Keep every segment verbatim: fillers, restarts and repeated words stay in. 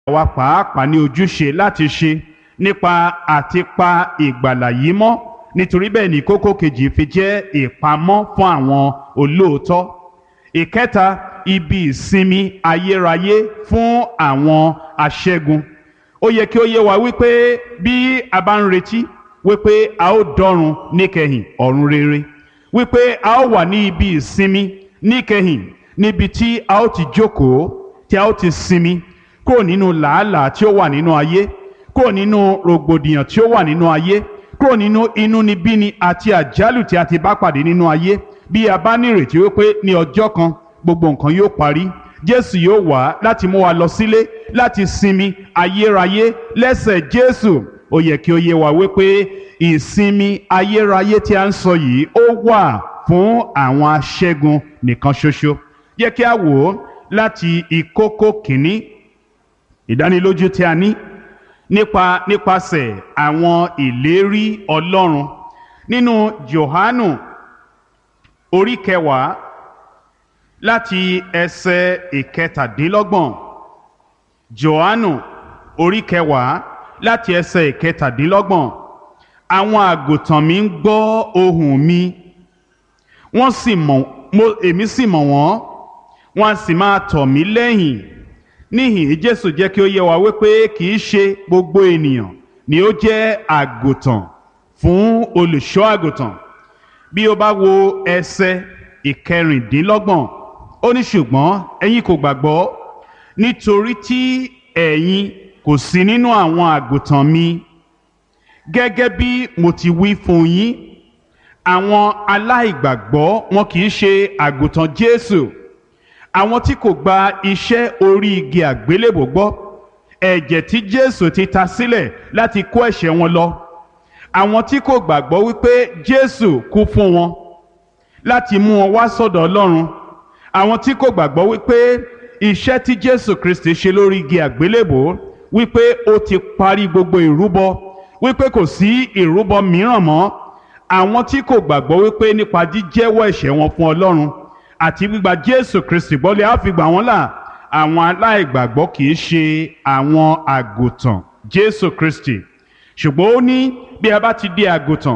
wa pàápàá ní ojúṣe láti ṣe nípa àti pa ìgbàlà yìí mọ́ nítorí bẹ́ẹ̀ ni kókó kejì fi jẹ́ ìpamọ́ fún àwọn olóòótọ́. ìkẹta, ibi ìsinmi ayérayé fún àwọn aṣẹ́gun. ó yẹ kí ó yé wa wípé bí a bá ń retí wípé a ó dọ́run níkẹyìn ọ̀run rere, wípé a ó wà ní ibi ìsinmi níkẹyìn níbi tí a ó ti jókòó tí a ó ti sinmi kúrò nínú làálàá tí ó wà nínú ayé, kúrò nínú rògbòdìyàn tí ó wà nínú ayé, kúrò nínú inúnibíni àti àjálù tí a ti bá pàdé nínú ayé. bí a bá nírètí wípé ní ọjọ́ kan gbogbo nǹkan yóò parí, Jésù yóò wá láti mú wa lọ sílé láti sinmi ayérayé lẹ́sẹ̀ Jésù. ó yẹ kí ó yé wa wípé ìsinmi ayérayé tí a ń sọ yìí ó wà fún àwọn aṣẹ́gun nìkan ṣoṣo. yẹ kí a wò ó láti ìkókó kìíní, ìdánilójú tí a ní nípa nípasẹ̀ àwọn ìlérí Ọlọ́run nínú Jòhánù orí kẹwàá láti ẹsẹ̀ ìkẹtàdínlọ́gbọ̀n. Jòhánù orí kẹwàá láti ẹsẹ̀ ìkẹtàdínlọ́gbọ̀n. àwọn àgùntàn mi ń gbọ́ ohùn mi, wọ́n sì mọ̀ mo èmi sì mọ̀ wọ́n, wọ́n á sì máa tọ̀ mí lẹ́yìn. níhìn Jésù jẹ́ kí ó yé wa wípé kì í ṣe gbogbo ènìyàn ni ó jẹ́ àgùntàn fún olùṣọ́ àgùntàn. bí o bá wo ẹsẹ̀ ìkẹrìndínlọ́gbọ̀n, ó ní ṣùgbọ́n ẹ̀yin kò gbàgbọ́ nítorí tí ẹ̀yin kò sí nínú àwọn àgùntàn mi. gẹ́gẹ́ bí mo ti wí fún yín, àwọn aláìgbàgbọ́ wọn kì í ṣe àgùntàn Jésù. àwọn tí kò gba iṣẹ́ orí igi àgbélébò gbọ́, ẹ̀jẹ̀ tí Jésù ti ta sílẹ̀ láti kó ẹ̀ṣẹ̀ wọn lọ. àwọn tí kò gbàgbọ́ wípé Jésù kú fún wọn láti mú wọn wá sọ́dọ̀ Ọlọ́run. àwọn tí kò gbàgbọ́ wípé iṣẹ́ tí Jésù Kristi ṣe lórí igi àgbélébò wípé ó ti parí gbogbo ìrúbọ, wípé kò sí ìrúbọ mìíràn mọ́. àwọn tí kò gbàgbọ́ wípé nípa jíjẹ́wọ́ ẹ̀ṣẹ̀ wọn fún Ọlọ́run àti gbígba Jésù Kristi gbọ́lé á fi gbà wọ́n là. àwọn aláìgbàgbọ́ kì í ṣe àwọn àgùntàn Jésù Kristi. ṣùgbọ́n ó ní bí a bá ti di àgùntàn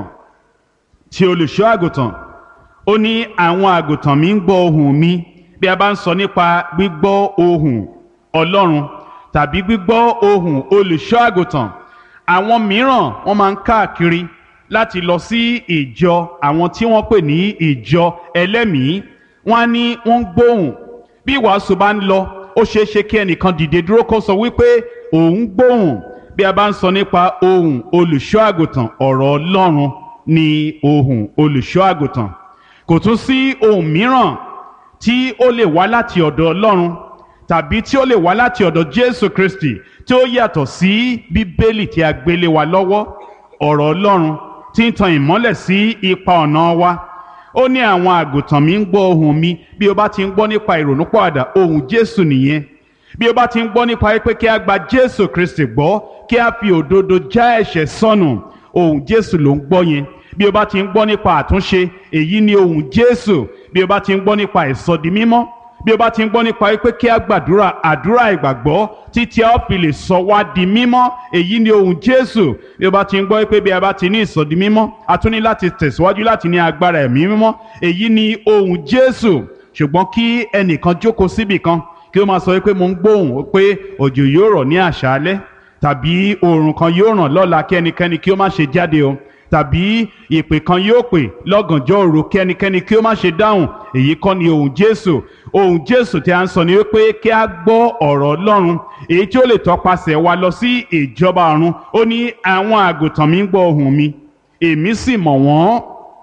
tí olùṣọ́ àgùntàn, ó ní àwọn àgùntàn mi ń gbọ́ ohùn mi. bí a bá ń sọ nípa gbígbọ́ ohùn Ọlọ́run tàbí gbígbọ́ ohùn olùṣọ́ àgùntàn, àwọn mìíràn wọ́n máa ń káàkiri láti lọ sí ìjọ àwọn tí wọ́n pè ní ìjọ ẹlẹ́mìí. wọ́n á ní wọ́n ń gbóhùn. bí ìwàásù bá ń lọ, ó ṣeé ṣe kí ẹnìkan dìde dúró kó sọ wípé òun gbóhùn. bí a bá ń sọ nípa ohùn olùṣọ́ àgùntàn, ọ̀rọ̀ Ọlọ́run ni ohùn olùṣọ́ àgùntàn. kò tún sí ohùn mìíràn tí ó lè wá láti ọ̀dọ̀ Ọlọ́run tàbí tí ó lè wá láti ọ̀dọ̀ Jésù Kristi tí ó yàtọ̀ sí Bíbélì tí a gbélé wa lọ́wọ́, ọ̀rọ̀ Ọlọ́run tí ń tan ìmọ́lẹ̀ sí ipa ọ̀nà wa. ó ní àwọn àgùntàn mi ń gbọ́ ohùn mi. bí o bá ti ń gbọ́ nípa ìrònúpìwàdà, ohùn Jésù nìyẹn. bí o bá ti ń gbọ́ nípa pé kí a gba Jésù Kristi gbọ́, kí a fi òdodo já ẹ̀ṣẹ̀ sọnù, ohùn Jésù ló ń gbọ́ yẹn. bí o bá ti ń gbọ́ nípa àtúnṣe, èyí ni ohùn Jésù. bí o bá ti ń gbọ́ nípa ìsọdimímọ́, bí o bá ti ń gbọ́ nípa pé kí a gbàdúrà àdúrà ìgbàgbọ́ títí a ó fi lè sọ wá di mímọ́, èyí ni ohùn Jésù. bí o bá ti ń gbọ́ pé bí a bá ti ní ìsọdimímọ́, a tún ní láti tẹ̀síwájú láti ní agbára ẹ̀mí mímọ́, èyí ni ohùn Jésù. ṣùgbọ́n kí ẹnìkan jókòó síbì kan kí ó máa sọ pé mo ń gbóhùn pé òjò yóò rọ̀ ní àṣálẹ́ tàbí oòrùn kan yóò ràn lọ́la, kí ẹnikẹ́ni kí ó má ṣe jáde o, tàbí ìpè kan yóò pè lọ́gànjọ́ òru, kí ẹnikẹ́ni kí ó má ṣe dáhùn, èyí kọ́ ni ohùn Jésù. ohùn Jésù tí a ń sọ ni wípé kí a gbọ́ ọ̀rọ̀ Ọlọ́run èyí tí ó lè tọpasẹ̀ wa lọ sí ìjọba ọ̀run. ó ní àwọn àgùntàn mi ń gbọ́ ohùn mi, èmi sì mọ̀ wọ́n.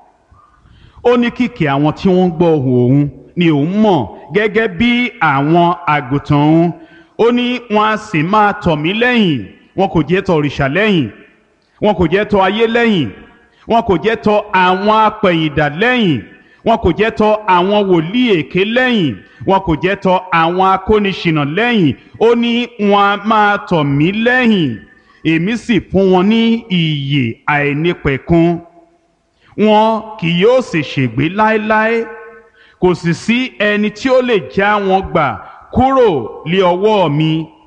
ó ní kìkì àwọn tí wọ́n ń gbọ́ ohùn òun ni òun mọ̀ gẹ́gẹ́ bí àwọn àgùntàn òun. ó ní wọn a sì máa tọ̀ mí lẹ́yìn. wọn kò jẹ́ tọ̀ òrìṣà lẹ́yìn, wọn kò jẹ́ tọ̀ ayé lẹ́yìn, wọn kò jẹ́ tọ̀ àwọn apẹ̀yìndà lẹ́yìn, wọn kò jẹ́ tọ̀ àwọn wòlíì èké lẹ́yìn, wọn kò jẹ́ tọ̀ àwọn akóniṣìnà lẹ́yìn. ó ní wọn a máa tọ̀ mí lẹ́yìn, èmi sì fún wọn ní ìyè àìnípẹ̀kun. wọn kì yóò sì ṣègbé láéláé, kò sì sí ẹni tí ó lè já wọn gbà kúrò lé ọwọ́ mi.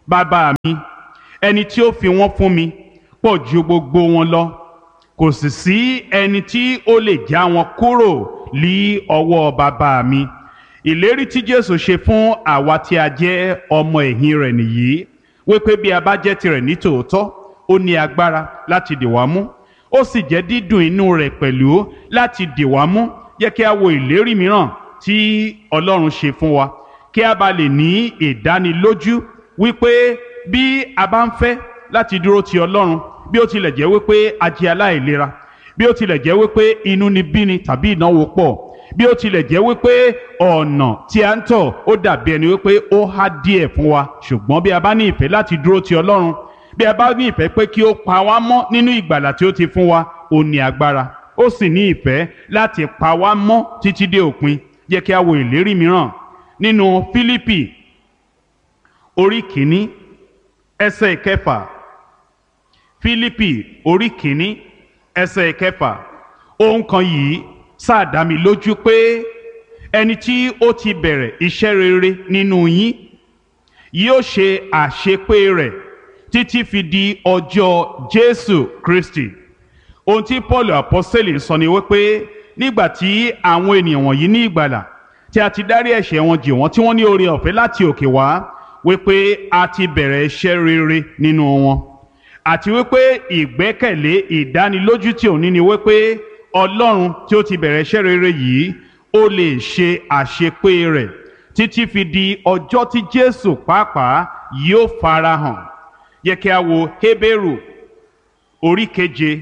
bàbá mi, ẹni tí ó fi wọ́n fún mi pọ̀ ju gbogbo wọn lọ, kò sì sí ẹni tí ó lè já wọn kúrò lí ọwọ́ bàbá mi. Ìlérí tí Jésù ṣe fún àwa tí a jẹ́ ọmọ ẹ̀yìn rẹ̀ nìyí, wípé bí a bá jẹ́ tirẹ̀ ní tòótọ́, ó ní agbára láti dì wá mú, ó sì jẹ́ dídùn inú rẹ̀ pẹ̀lú láti dì wá mú. Jẹ́ kí a wo ìlérí mìíràn tí Ọlọ́run ṣe fún wa, kí a bá lè ní ìdánilójú wípé bí a bá ń fẹ́ láti dúró ti Ọlọ́run, bí ó tilẹ̀ jẹ́ wípé a jẹ́ aláìlera, bí ó tilẹ̀ jẹ́ wípé inúnibíni tàbí ìnáwó pọ̀, bí ó tilẹ̀ jẹ́ wípé ọ̀nà tí a ń tọ̀ ó dàbí ẹni wípé ó há díẹ̀ fún wa, ṣùgbọ́n bí a bá ní ìfẹ́ láti dúró ti Ọlọ́run, bí a bá ní ìfẹ́ pé kí ó pa wá mọ́ nínú ìgbàlà tí ó ti fún wa, ó ní agbára, ó sì ní ìfẹ́ láti pa wá mọ́ títí dé òpin. Jẹ́ kí a wo ìlérí mìíràn nínú Fílípì orí kìíní ẹsẹ̀ ìkẹfà. Fílípì orí kìíní ẹsẹ̀ ìkẹfà. Ohun kan yìí sáà dá mi lójú pé ẹni tí ó ti bẹ̀rẹ̀ iṣẹ́ rere nínú yín yóò ṣe àṣepé rẹ̀ títí fi di ọjọ́ Jésù Kristi. Ohun tí Paul apọ́sítélì sọ ni wípé nígbà tí àwọn ènìyàn wọ̀nyí ní ìgbàlà, tí a ti dárí ẹ̀ṣẹ̀ wọn jì wọ́n, tí wọ́n ní oore ọ̀fẹ́ láti òkè wá, wípé a ti bẹ̀rẹ̀ iṣẹ́ rere nínú wọn, àti wípé ìgbẹ́kẹ̀lé ìdánilójú tí òun ní ni wípé Ọlọ́run tí ó ti bẹ̀rẹ̀ iṣẹ́ rere yìí ó lè ṣe àṣepé rẹ̀ títí fi di ọjọ́ tí Jésù pàápàá yóò farahàn. Yẹ kí a wo Hébérù orí keje.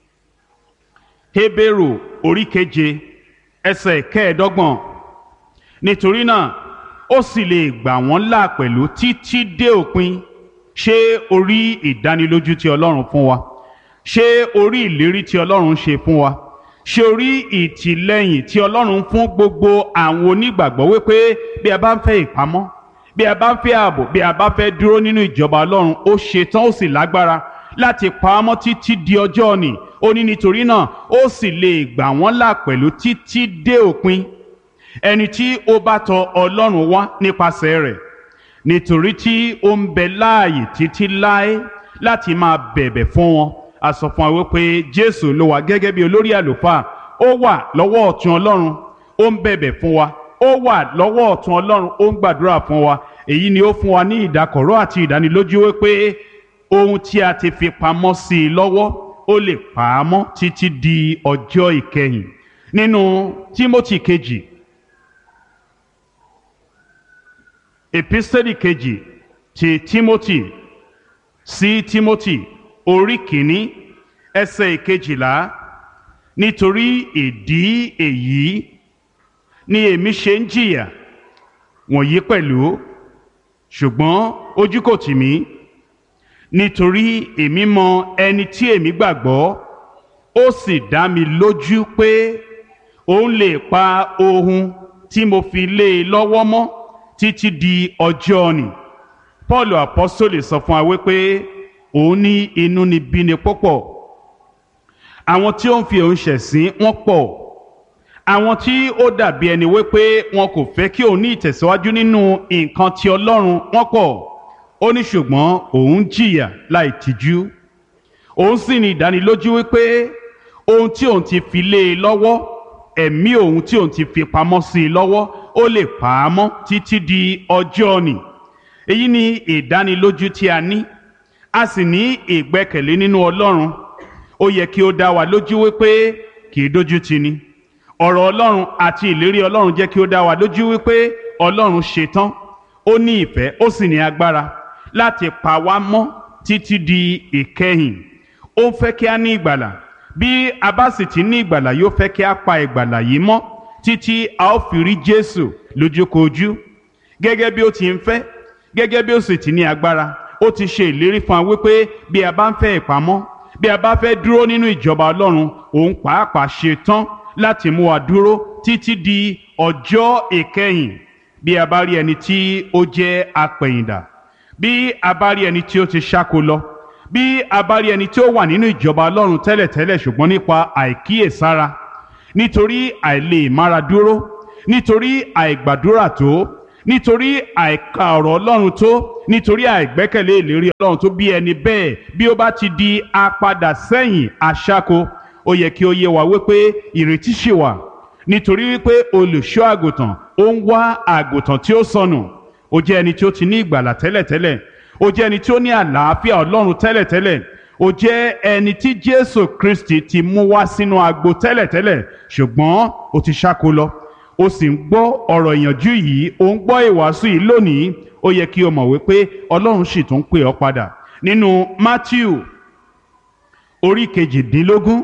Hébérù orí keje ẹsẹ̀ kẹẹ̀ẹ́dọ́gbọ̀n. Nítorí náà ó sì lè gbà wọ́n là pẹ̀lú títí dé òpin. Ṣé o rí ìdánilójú tí Ọlọ́run fún wa? Ṣé o rí ìlérí tí Ọlọ́run ṣe fún wa? Ṣé o rí ìtìlẹ́yìn tí Ọlọ́run fún gbogbo àwọn onígbàgbọ́ wípé bí a bá ń fẹ́ ìpamọ́, bí a bá ń fẹ́ ààbò, bí a bá fẹ́ dúró nínú ìjọba Ọlọ́run, ó ṣetán ó sì lágbára láti pa á mọ́ títí di ọjọ́ òní. Ó ní nítorí náà ó sì lè gbà wọ́n là pẹ̀lú títí dé òpin. Ẹni tí ó bá tọ̀ Ọlọ́run wá nípasẹ̀ rẹ̀, nítorí tí ó ń bẹ láàyè títí láé láti máa bẹ̀bẹ̀ fún wọn. A sọ fún wa wípé Jésù Olúwa gẹ́gẹ́ bí olórí àlùfáà, ó wà lọ́wọ́ ọ̀tún Ọlọ́run, ó ń bẹ̀bẹ̀ fún wa, ó wà lọ́wọ́ ọ̀tún Ọlọ́run, ó ń gbàdúrà fún wa. Èyí ni ó fún wa ní ìdákọ̀ró àti ìdánilójú wípé ohun tí a ti fi pamọ́ sí i lọ́wọ́ ó lè pa á mọ́ títí di ọjọ́ ìkẹyìn. Nínú Tímótì kejì, epistẹ́lì kejì ti Tímótì sí Tímótì orí kìíní ẹsẹ̀ ìkejìlá. Nítorí ìdí èyí ni èmi ṣe ń jìyà wọ̀nyí pẹ̀lú, ṣùgbọ́n ojú kò tì mí, nítorí èmi mọ ẹni tí èmi gbàgbọ́, ó sì dá mi lójú pé òun lè pa ohun tí mo fi lé e lọ́wọ́ mọ́ títí di ọjọ́ òní. Paul apọ́sítélì sọ fún wa wípé òun ní inúnibíni púpọ̀, àwọn tí ó ń fi òun ṣẹ̀sín wọ́n pọ̀, àwọn tí ó dàbí ẹni wípé wọn kò fẹ́ kí òun ní ìtẹ̀síwájú nínú nǹkan ti Ọlọ́run wọ́n pọ̀. Ó ní ṣùgbọ́n òun jìyà láì tìjú, òun sì ní ìdánilójú wípé ohun tí òun ti fi lé e lọ́wọ́, ẹ̀mí òun tí òun ti fi pamọ́ sí i lọ́wọ́, ó lè pa á mọ́ títí di ọjọ́ òní. Èyí ni ìdánilójú tí a ní, a sì ní ìgbẹ́kẹ̀lé nínú Ọlọ́run. Ó yẹ kí ó dá wa lójú wípé kì í dójú tì ni. Ọ̀rọ̀ Ọlọ́run àti ìlérí Ọlọ́run jẹ́ kí ó dá wa lójú wípé Ọlọ́run ṣetán, ó ní ìfẹ́, ó sì ní agbára láti pa wá mọ́ títí di ìkẹyìn. Ó fẹ́ kí a ní ìgbàlà. Bí a bá sì ti ní ìgbàlà, yóò fẹ́ kí a pa ìgbàlà yìí mọ́ títí a ó fi rí Jésù lójúkojú. Gẹ́gẹ́ bí ó ti ń fẹ́, gẹ́gẹ́ bí ó sì ti ní agbára, ó ti ṣe ìlérí fún wa wípé bí a bá ń fẹ́ ìpamọ́, bí a bá fẹ́ dúró nínú ìjọba Ọlọ́run, òun pàápàá ṣetán láti mú wa dúró títí di ọjọ́ ìkẹyìn. Bí a bá rí ẹni tí ó jẹ́ apẹ̀yìndà, bí a bá rí ẹni tí ó ti ṣáko lọ, bí a bá rí ẹni tí ó wà nínú ìjọba Ọlọ́run tẹ́lẹ̀tẹ́lẹ̀ ṣùgbọ́n nípa àìkíyèsára, nítorí àìlè mára dúró, nítorí àìgbàdúrà tó, nítorí àìka ọ̀rọ̀ Ọlọ́run tó, nítorí àìgbẹ́kẹ̀lé ìlérí Ọlọ́run tó, bí ẹni bẹ́ẹ̀ bí ó bá ti di apadà sẹ́yìn aṣáko, ó yẹ kí ó yé wa wípé ìrètí ṣì wà, nítorí wípé olùṣọ́ àgùntàn ó ń wá àgùntàn tí ó sọnù. Ó jẹ́ ẹni tí ó ti ní ìgbàlà tẹ́lẹ̀tẹ́lẹ̀, ó jẹ́ ẹni tí ó ní àlàáfíà Ọlọ́run tẹ́lẹ̀tẹ́lẹ̀, ó jẹ́ ẹni tí Jésù Kristi ti mú wá sínú agbo tẹ́lẹ̀tẹ́lẹ̀, ṣùgbọ́n ó ti ṣáko lọ. Ó sì ń gbọ́ ọ̀rọ̀ ìyànjú yìí, ó ń gbọ́ ìwàásù yìí lónìí. Ó yẹ kí o mọ̀ wípé Ọlọ́run sì tún pè ọ́ padà. Nínú Mátíù orí kejìdínlógún,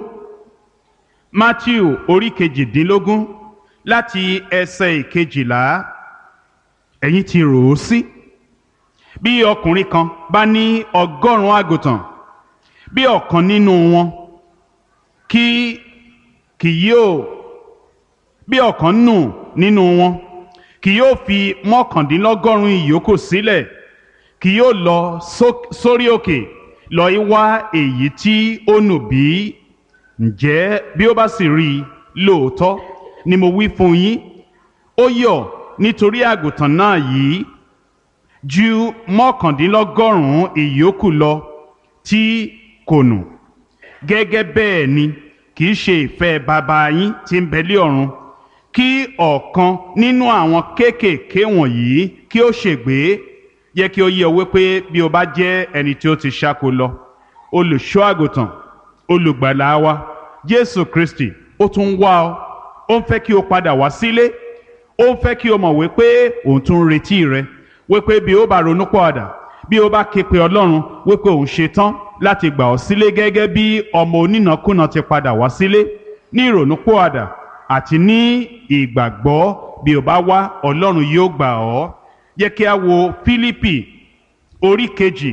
Mátíù orí kejìdínlógún láti ẹsẹ̀ ìkejìlá, ẹ̀yin ti rò ó sí. Bí ọkùnrin kan bá ní ọgọ́rùn-ún àgùntàn, bí ọ̀kan nínú wọn kí kì yóò bí ọ̀kan nù nínú wọn kì yóò fi mọ́kàndínlọ́gọ́rùn-ún ìyókù sílẹ̀, kì yóò lọ sórí òkè lọ í wá èyí tí ó nù bí? Ǹjẹ́ bí ó bá sì rí i, lóòótọ́ ni mo wí fún yín, ó yọ̀ nítorí àgùntàn náà yìí ju mọ́kàndínlọ́gọ́rùn-ún ìyókù lọ tí kò nù. Gẹ́gẹ́ bẹ́ẹ̀ ni kì í ṣe ìfẹ́ bàbá yín tí ń bẹ lé ọ̀run kí ọ̀kan nínú àwọn kéékèèké wọ̀nyí kí ó ṣègbé. Yẹ kí ó yé ọ wípé bí o bá jẹ́ ẹni tí ó ti ṣáko lọ, olùṣọ́ àgùntàn olùgbàlà wa Jésù Kristi ó tún wá ọ, ó ń fẹ́ kí o padà wá sílé, ó ń fẹ́ kí o mọ̀ wípé òun tún ń retí rẹ, wípé bí o bá ronú pọ̀àdà, bí o bá ké pe Ọlọ́run, wípé òun ṣe tán láti gbà ọ́ sílé gẹ́gẹ́ bí ọmọ onínàkúnà ti padà wá sílé ní ìrònú pọ̀àdà àti ní ìgbàgbọ́. Bí o bá wá, Ọlọ́run yóò gbà ọ́. Yẹ kí a wo Fílípì orí kejì,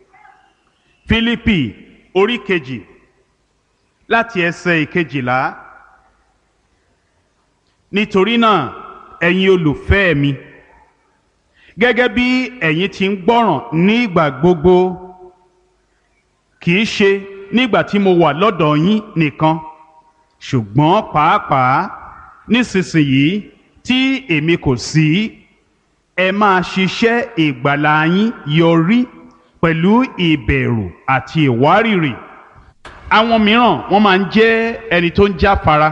Fílípì orí kejì láti ẹsẹ̀ ìkejìlá. Nítorí náà, ẹ̀yin olùfẹ́ mi, gẹ́gẹ́ bí ẹ̀yin ti ń gbọ́ràn ní ìgbà gbogbo, kì í ṣe nígbà tí mo wà lọ́dọ̀ yín nìkan, ṣùgbọ́n pàápàá nísinsìnyí tí èmi kò sí, ẹ máa ṣiṣẹ́ ìgbàlà yín yọrí pẹ̀lú ìbẹ̀rù àti ìwárìrì. Àwọn mìíràn wọ́n máa ń jẹ́ ẹni tó ń jáfara.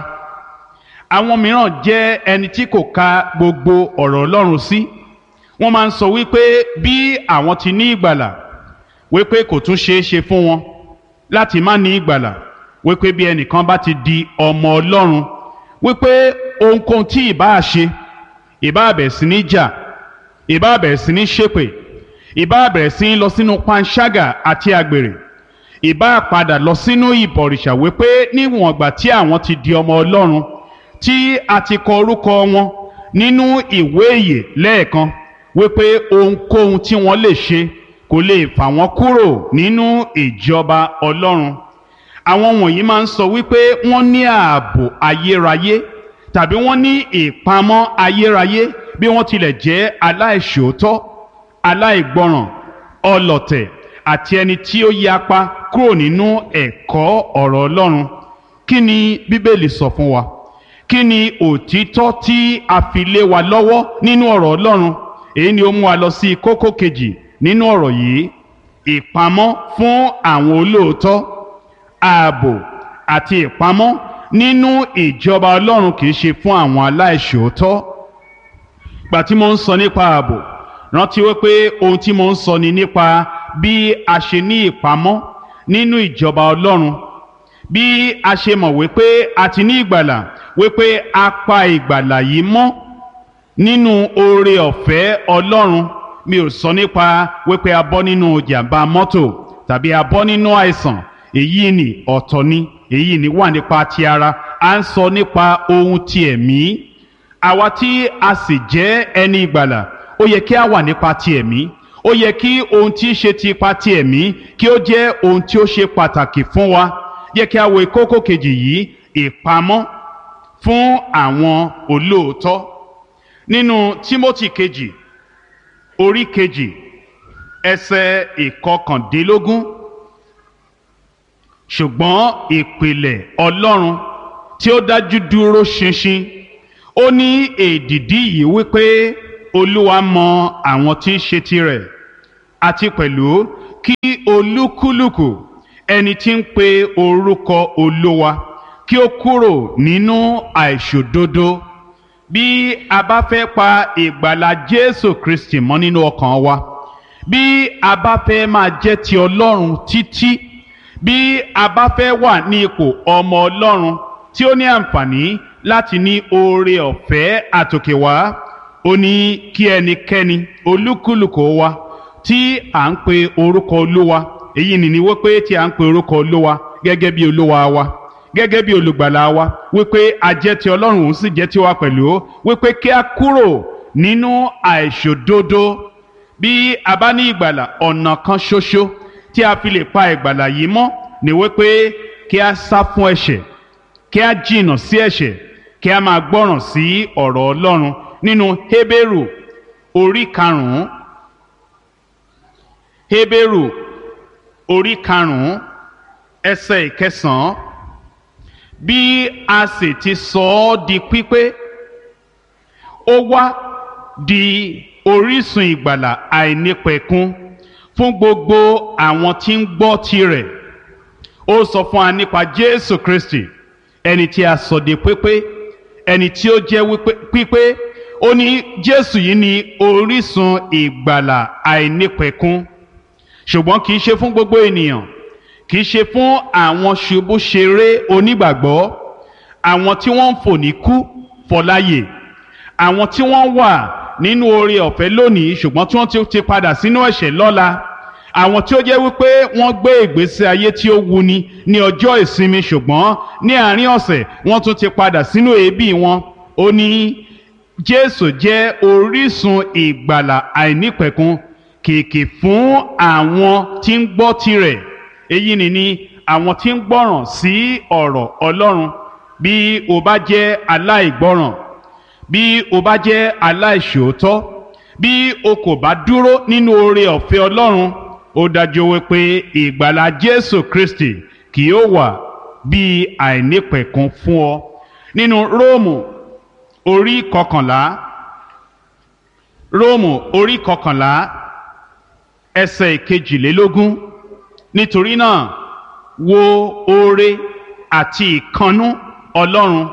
Àwọn mìíràn jẹ́ ẹni tí kò ka gbogbo ọ̀rọ̀ Ọlọ́run sí. Wọ́n máa ń sọ wípé bí àwọn ti ní ìgbàlà, wípé kò tún ṣeé ṣe fún wọn láti má ní ìgbàlà, wípé bí ẹnìkan bá ti di ọmọ Ọlọ́run, wípé ohunkóhun tí ìbá ṣe, ìbá bẹ̀rẹ̀ sí ní jà, ìbá bẹ̀rẹ̀ sí ní ṣépè, ìbá bẹ̀rẹ̀ sí ní lọ sínú panṣágà àti àgbèrè, ìbá padà lọ sínú ìbọ̀rìṣà, wípé níwọ̀n ìgbà tí àwọn ti di ọmọ Ọlọ́run, tí a ti kọ orúkọ wọn nínú ìwé ìyè lẹ́ẹ̀kan, wípé ohunkóhun tí wọ́n lè ṣe kò lè fà wọ́n kúrò nínú ìjọba Ọlọ́run. Àwọn wọ̀nyí máa ń sọ wípé wọ́n ní ààbò ayérayé tàbí wọ́n ní ìpamọ́ ayérayé bí wọ́n tilẹ̀ jẹ́ aláìṣòótọ́, aláìgbọràn, ọlọ̀tẹ̀ àti ẹni tí ó yapa kúrò nínú ẹ̀kọ́ ọ̀rọ̀ Ọlọ́run. Kí ni Bíbélì sọ fún wa? Kí ni òtítọ́ tí a fi lé wa lọ́wọ́ nínú ọ̀rọ̀ Ọlọ́run? Èyí ni ó mú wa lọ sí kókó kejì nínú ọ̀rọ̀ yìí: ìpamọ́ fún àwọn olóòótọ́. Ààbò àti ìpamọ́ nínú ìjọba Ọlọ́run kì í ṣe fún àwọn aláìṣòótọ́. Gbà tí mo ń sọ nípa ààbò, rántí wípé ohun tí mo ń sọ ni nípa bí a ṣe ní ìpamọ́ nínú ìjọba Ọlọ́run, bí a ṣe mọ̀ wípé a ti ní ìgbàlà, wípé a pa ìgbàlà yìí mọ́ nínú oore ọ̀fẹ́ Ọlọ́run. Mi ò sọ nípa wípé a bọ́ nínú jàǹbá mọ́tò tàbí a bọ́ nínú àìsàn. Èyí ni ọ̀tọ̀ ni, èyí ni wà nípa ti ara. À ń sọ nípa ohun ti ẹ̀mí. Àwa tí a sì jẹ́ ẹni ìgbàlà, ó yẹ kí a wà nípa ti ẹ̀mí. Ó yẹ kí ohun tí í ṣe ti ipa ti ẹ̀mí kí ó jẹ́ ohun tí ó ṣe pàtàkì fún wa. Yẹ kí a wo kókó kejì yìí: ìpamọ́ fún àwọn olóòótọ́. Nínú Tímótì kejì orí kejì ẹsẹ̀ ìkọkàndínlógún: ṣùgbọ́n ìpìlẹ̀ Ọlọ́run tí ó dájú dúró ṣinṣin, ó ní èdìdí yìí wípé Olúwa mọ àwọn tí í ṣe tirẹ̀, àti pẹ̀lú kí olúkúlùkù ẹni tí ń pe orúkọ Olúwa kí ó kúrò nínú àìṣòdodo. Bí a bá fẹ́ pa ìgbàlà Jésù Kristi mọ́ nínú ọkàn wa, bí a bá fẹ́ máa jẹ́ ti Ọlọ́run títí, bí a bá fẹ́ wà ní ipò ọmọ Ọlọ́run tí ó ní àǹfààní láti ní oore ọ̀fẹ́ àtòkè wá, ó ní kí ẹnikẹ́ni olúkúlùkù wa tí à ń pe orúkọ Olúwa, èyí nìní wípé tí à ń pe orúkọ Olúwa gẹ́gẹ́ bí Olúwa wa, gẹ́gẹ́ bí olùgbàlà wa, wípé a jẹ́ ti Ọlọ́run òun sì jẹ́ tiwa pẹ̀lú, wípé kí a kúrò nínú àìṣòdodo. Bí a bá ní ìgbàlà, ọ̀nà kan ṣoṣo tí a fi lè pa ìgbàlà yìí mọ́ ni wípé kí a sá fún ẹ̀ṣẹ̀, kí a jìnnà sí ẹ̀ṣẹ̀, kí a máa gbọ́ràn sí ọ̀rọ̀ Ọlọ́run. Nínú Hébérù orí karùn-ún, Hébérù orí karùn-ún ẹsẹ̀ ìkẹsàn-án, bí a sì ti sọ ọ́ di pípé, ó wá di orísun ìgbàlà àìnípẹ̀kun fún gbogbo àwọn tí ń gbọ́ tirẹ̀. Ó sọ fún wa nípa Jésù Kristi, ẹni tí a sọ di pípé, ẹni tí ó jẹ́ wípé pípé. Ó ní Jésù yìí ni orísun ìgbàlà àìnípẹ̀kun, ṣùgbọ́n kì í ṣe fún gbogbo ènìyàn, kì í ṣe fún àwọn ṣubúṣeré onígbàgbọ́, àwọn tí wọ́n ń fò ní kú fọláyè, àwọn tí wọ́n wà nínú oore ọ̀fẹ́ lónìí ṣùgbọ́n tí wọ́n ti padà sínú ẹ̀ṣẹ̀ lọ́la, àwọn tí ó jẹ́ wípé wọ́n gbé ìgbésí ayé tí ó wuni ní ọjọ́ ìsinmi ṣùgbọ́n ní àárín ọ̀sẹ̀ wọ́n tún ti padà sínú èébì wọn. Ó ní Jésù jẹ́ orísun ìgbàlà àìnípẹ̀kun kìkì fún àwọn tí ń gbọ́ tirẹ̀. Èyí ni ni àwọn tí ń gbọ́ràn sí ọ̀rọ̀ Ọlọ́run. Bí o bá jẹ́ aláìgbọ́ràn, bí o bá jẹ́ aláìṣòótọ́, bí o kò bá dúró nínú oore ọ̀fẹ́ Ọlọ́run, ó dájú wípé ìgbàlà Jésù Kristi kì yóò wà bí àìnípẹ̀kun fún ọ. Nínú Róòmù orí kọkànlá, Róòmù orí kọkànlá ẹsẹ̀ ìkejìlélógún, nítorí náà wo oore àti ìkannú Ọlọ́run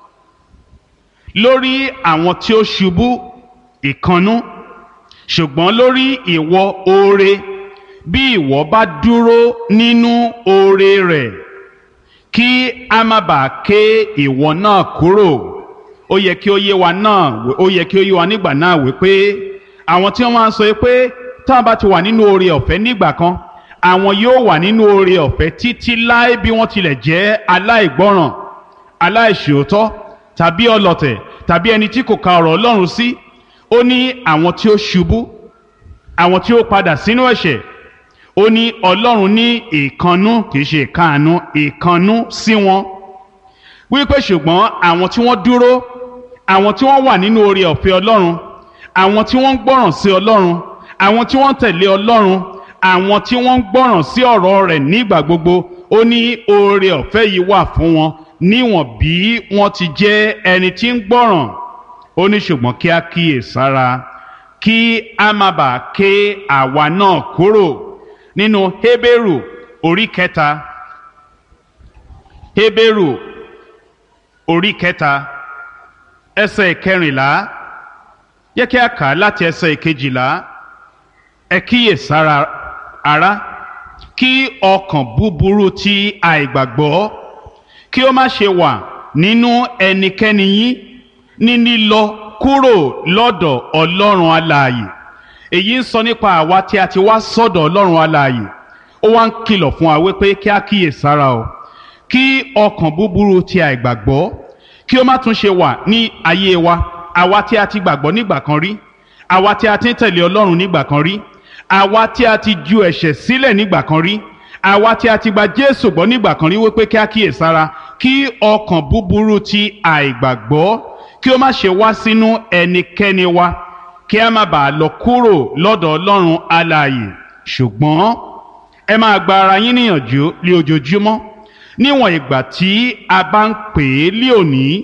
lórí àwọn tí ó ṣubú ìkannú, ṣùgbọ́n lórí ìwọ oore, bí ìwọ bá dúró nínú oore rẹ̀, kí a má bàa ké ìwọ náà kúrò. Ó yẹ kí ó yé wa náà, ó yẹ kí ó yé wa nígbà náà wípé àwọn tí wọ́n máa ń sọ pé tá a bá ti wà nínú oore ọ̀fẹ́ nígbà kan, àwọn yóò wà nínú oore ọ̀fẹ́ títí láé bí wọ́n tilẹ̀ jẹ́ aláìgbọ́ràn, aláìṣòótọ́ tàbí ọlọ̀tẹ̀ tàbí ẹni tí kò ka ọ̀rọ̀ Ọlọ́run sí. Ó ní àwọn tí ó ṣubú, àwọn tí ó padà sínú ẹ̀ṣẹ̀, ó ní Ọlọ́run ní ìkannú, kìí ṣe ìkáàánú, ìkannú sí wọn, wípé ṣùgbọ́n àwọn tí wọ́n dúró, àwọn tí wọ́n wà nínú oore ọ̀fẹ́ Ọlọ́run, àwọn tí wọ́n ń gbọ́ràn sí Ọlọ́run, àwọn tí wọ́n tẹ̀lé Ọlọ́run, àwọn tí wọ́n ń gbọ́ràn sí ọ̀rọ̀ rẹ̀ nígbà gbogbo, ó ní oore ọ̀fẹ́ yìí wà fún wọn níwọ̀n bí wọ́n ti jẹ́ ẹni tí ń gbọ́ràn. Ó ní ṣùgbọ́n kí a kíyè sára kí a má bàa ké àwa náà kúrò. Nínú Hébérù orí kẹta, Hébérù orí kẹta ẹsẹ̀ ìkẹrìnlá, yẹ kí a kà á láti ẹsẹ̀ ìkejìlá. Ẹ kíyè sára ará, kí ọkàn búburú ti àìgbàgbọ́ kí ó má ṣe wà nínú ẹnikẹ́ni yín ní lílọ kúrò lọ́dọ̀ Ọlọ́run alààyè. Èyí ń sọ nípa àwa tí a ti wá sọ́dọ̀ Ọlọ́run alààyè. Ó wá ń kìlọ̀ fún wa wípé kí a kíyè sára o, kí ọkàn búburú ti àìgbàgbọ́ kí ó má tún ṣe wà ní ayé wa. Àwa tí a ti gbàgbọ́ nígbà kan rí, àwa tí a ti ń tẹ̀lé Ọlọ́run nígbà kan rí, àwa tí a ti ju ẹ̀ṣẹ̀ sílẹ̀ nígbà kan rí, àwa tí a ti gba Jésù gbọ́ nígbà kan rí, wípé kí a kíyè sára kí ọkàn búburú ti àìgbàgbọ́ kí ó má ṣe wá sínú ẹnikẹ́ni wa, kí a má bàa lọ kúrò lọ́dọ̀ Ọlọ́run alààyè. Ṣùgbọ́n ẹ máa gba ara yín níyànjú lé ojoojúmọ́, níwọ̀n ìgbà tí a bá ń pè é lé òní,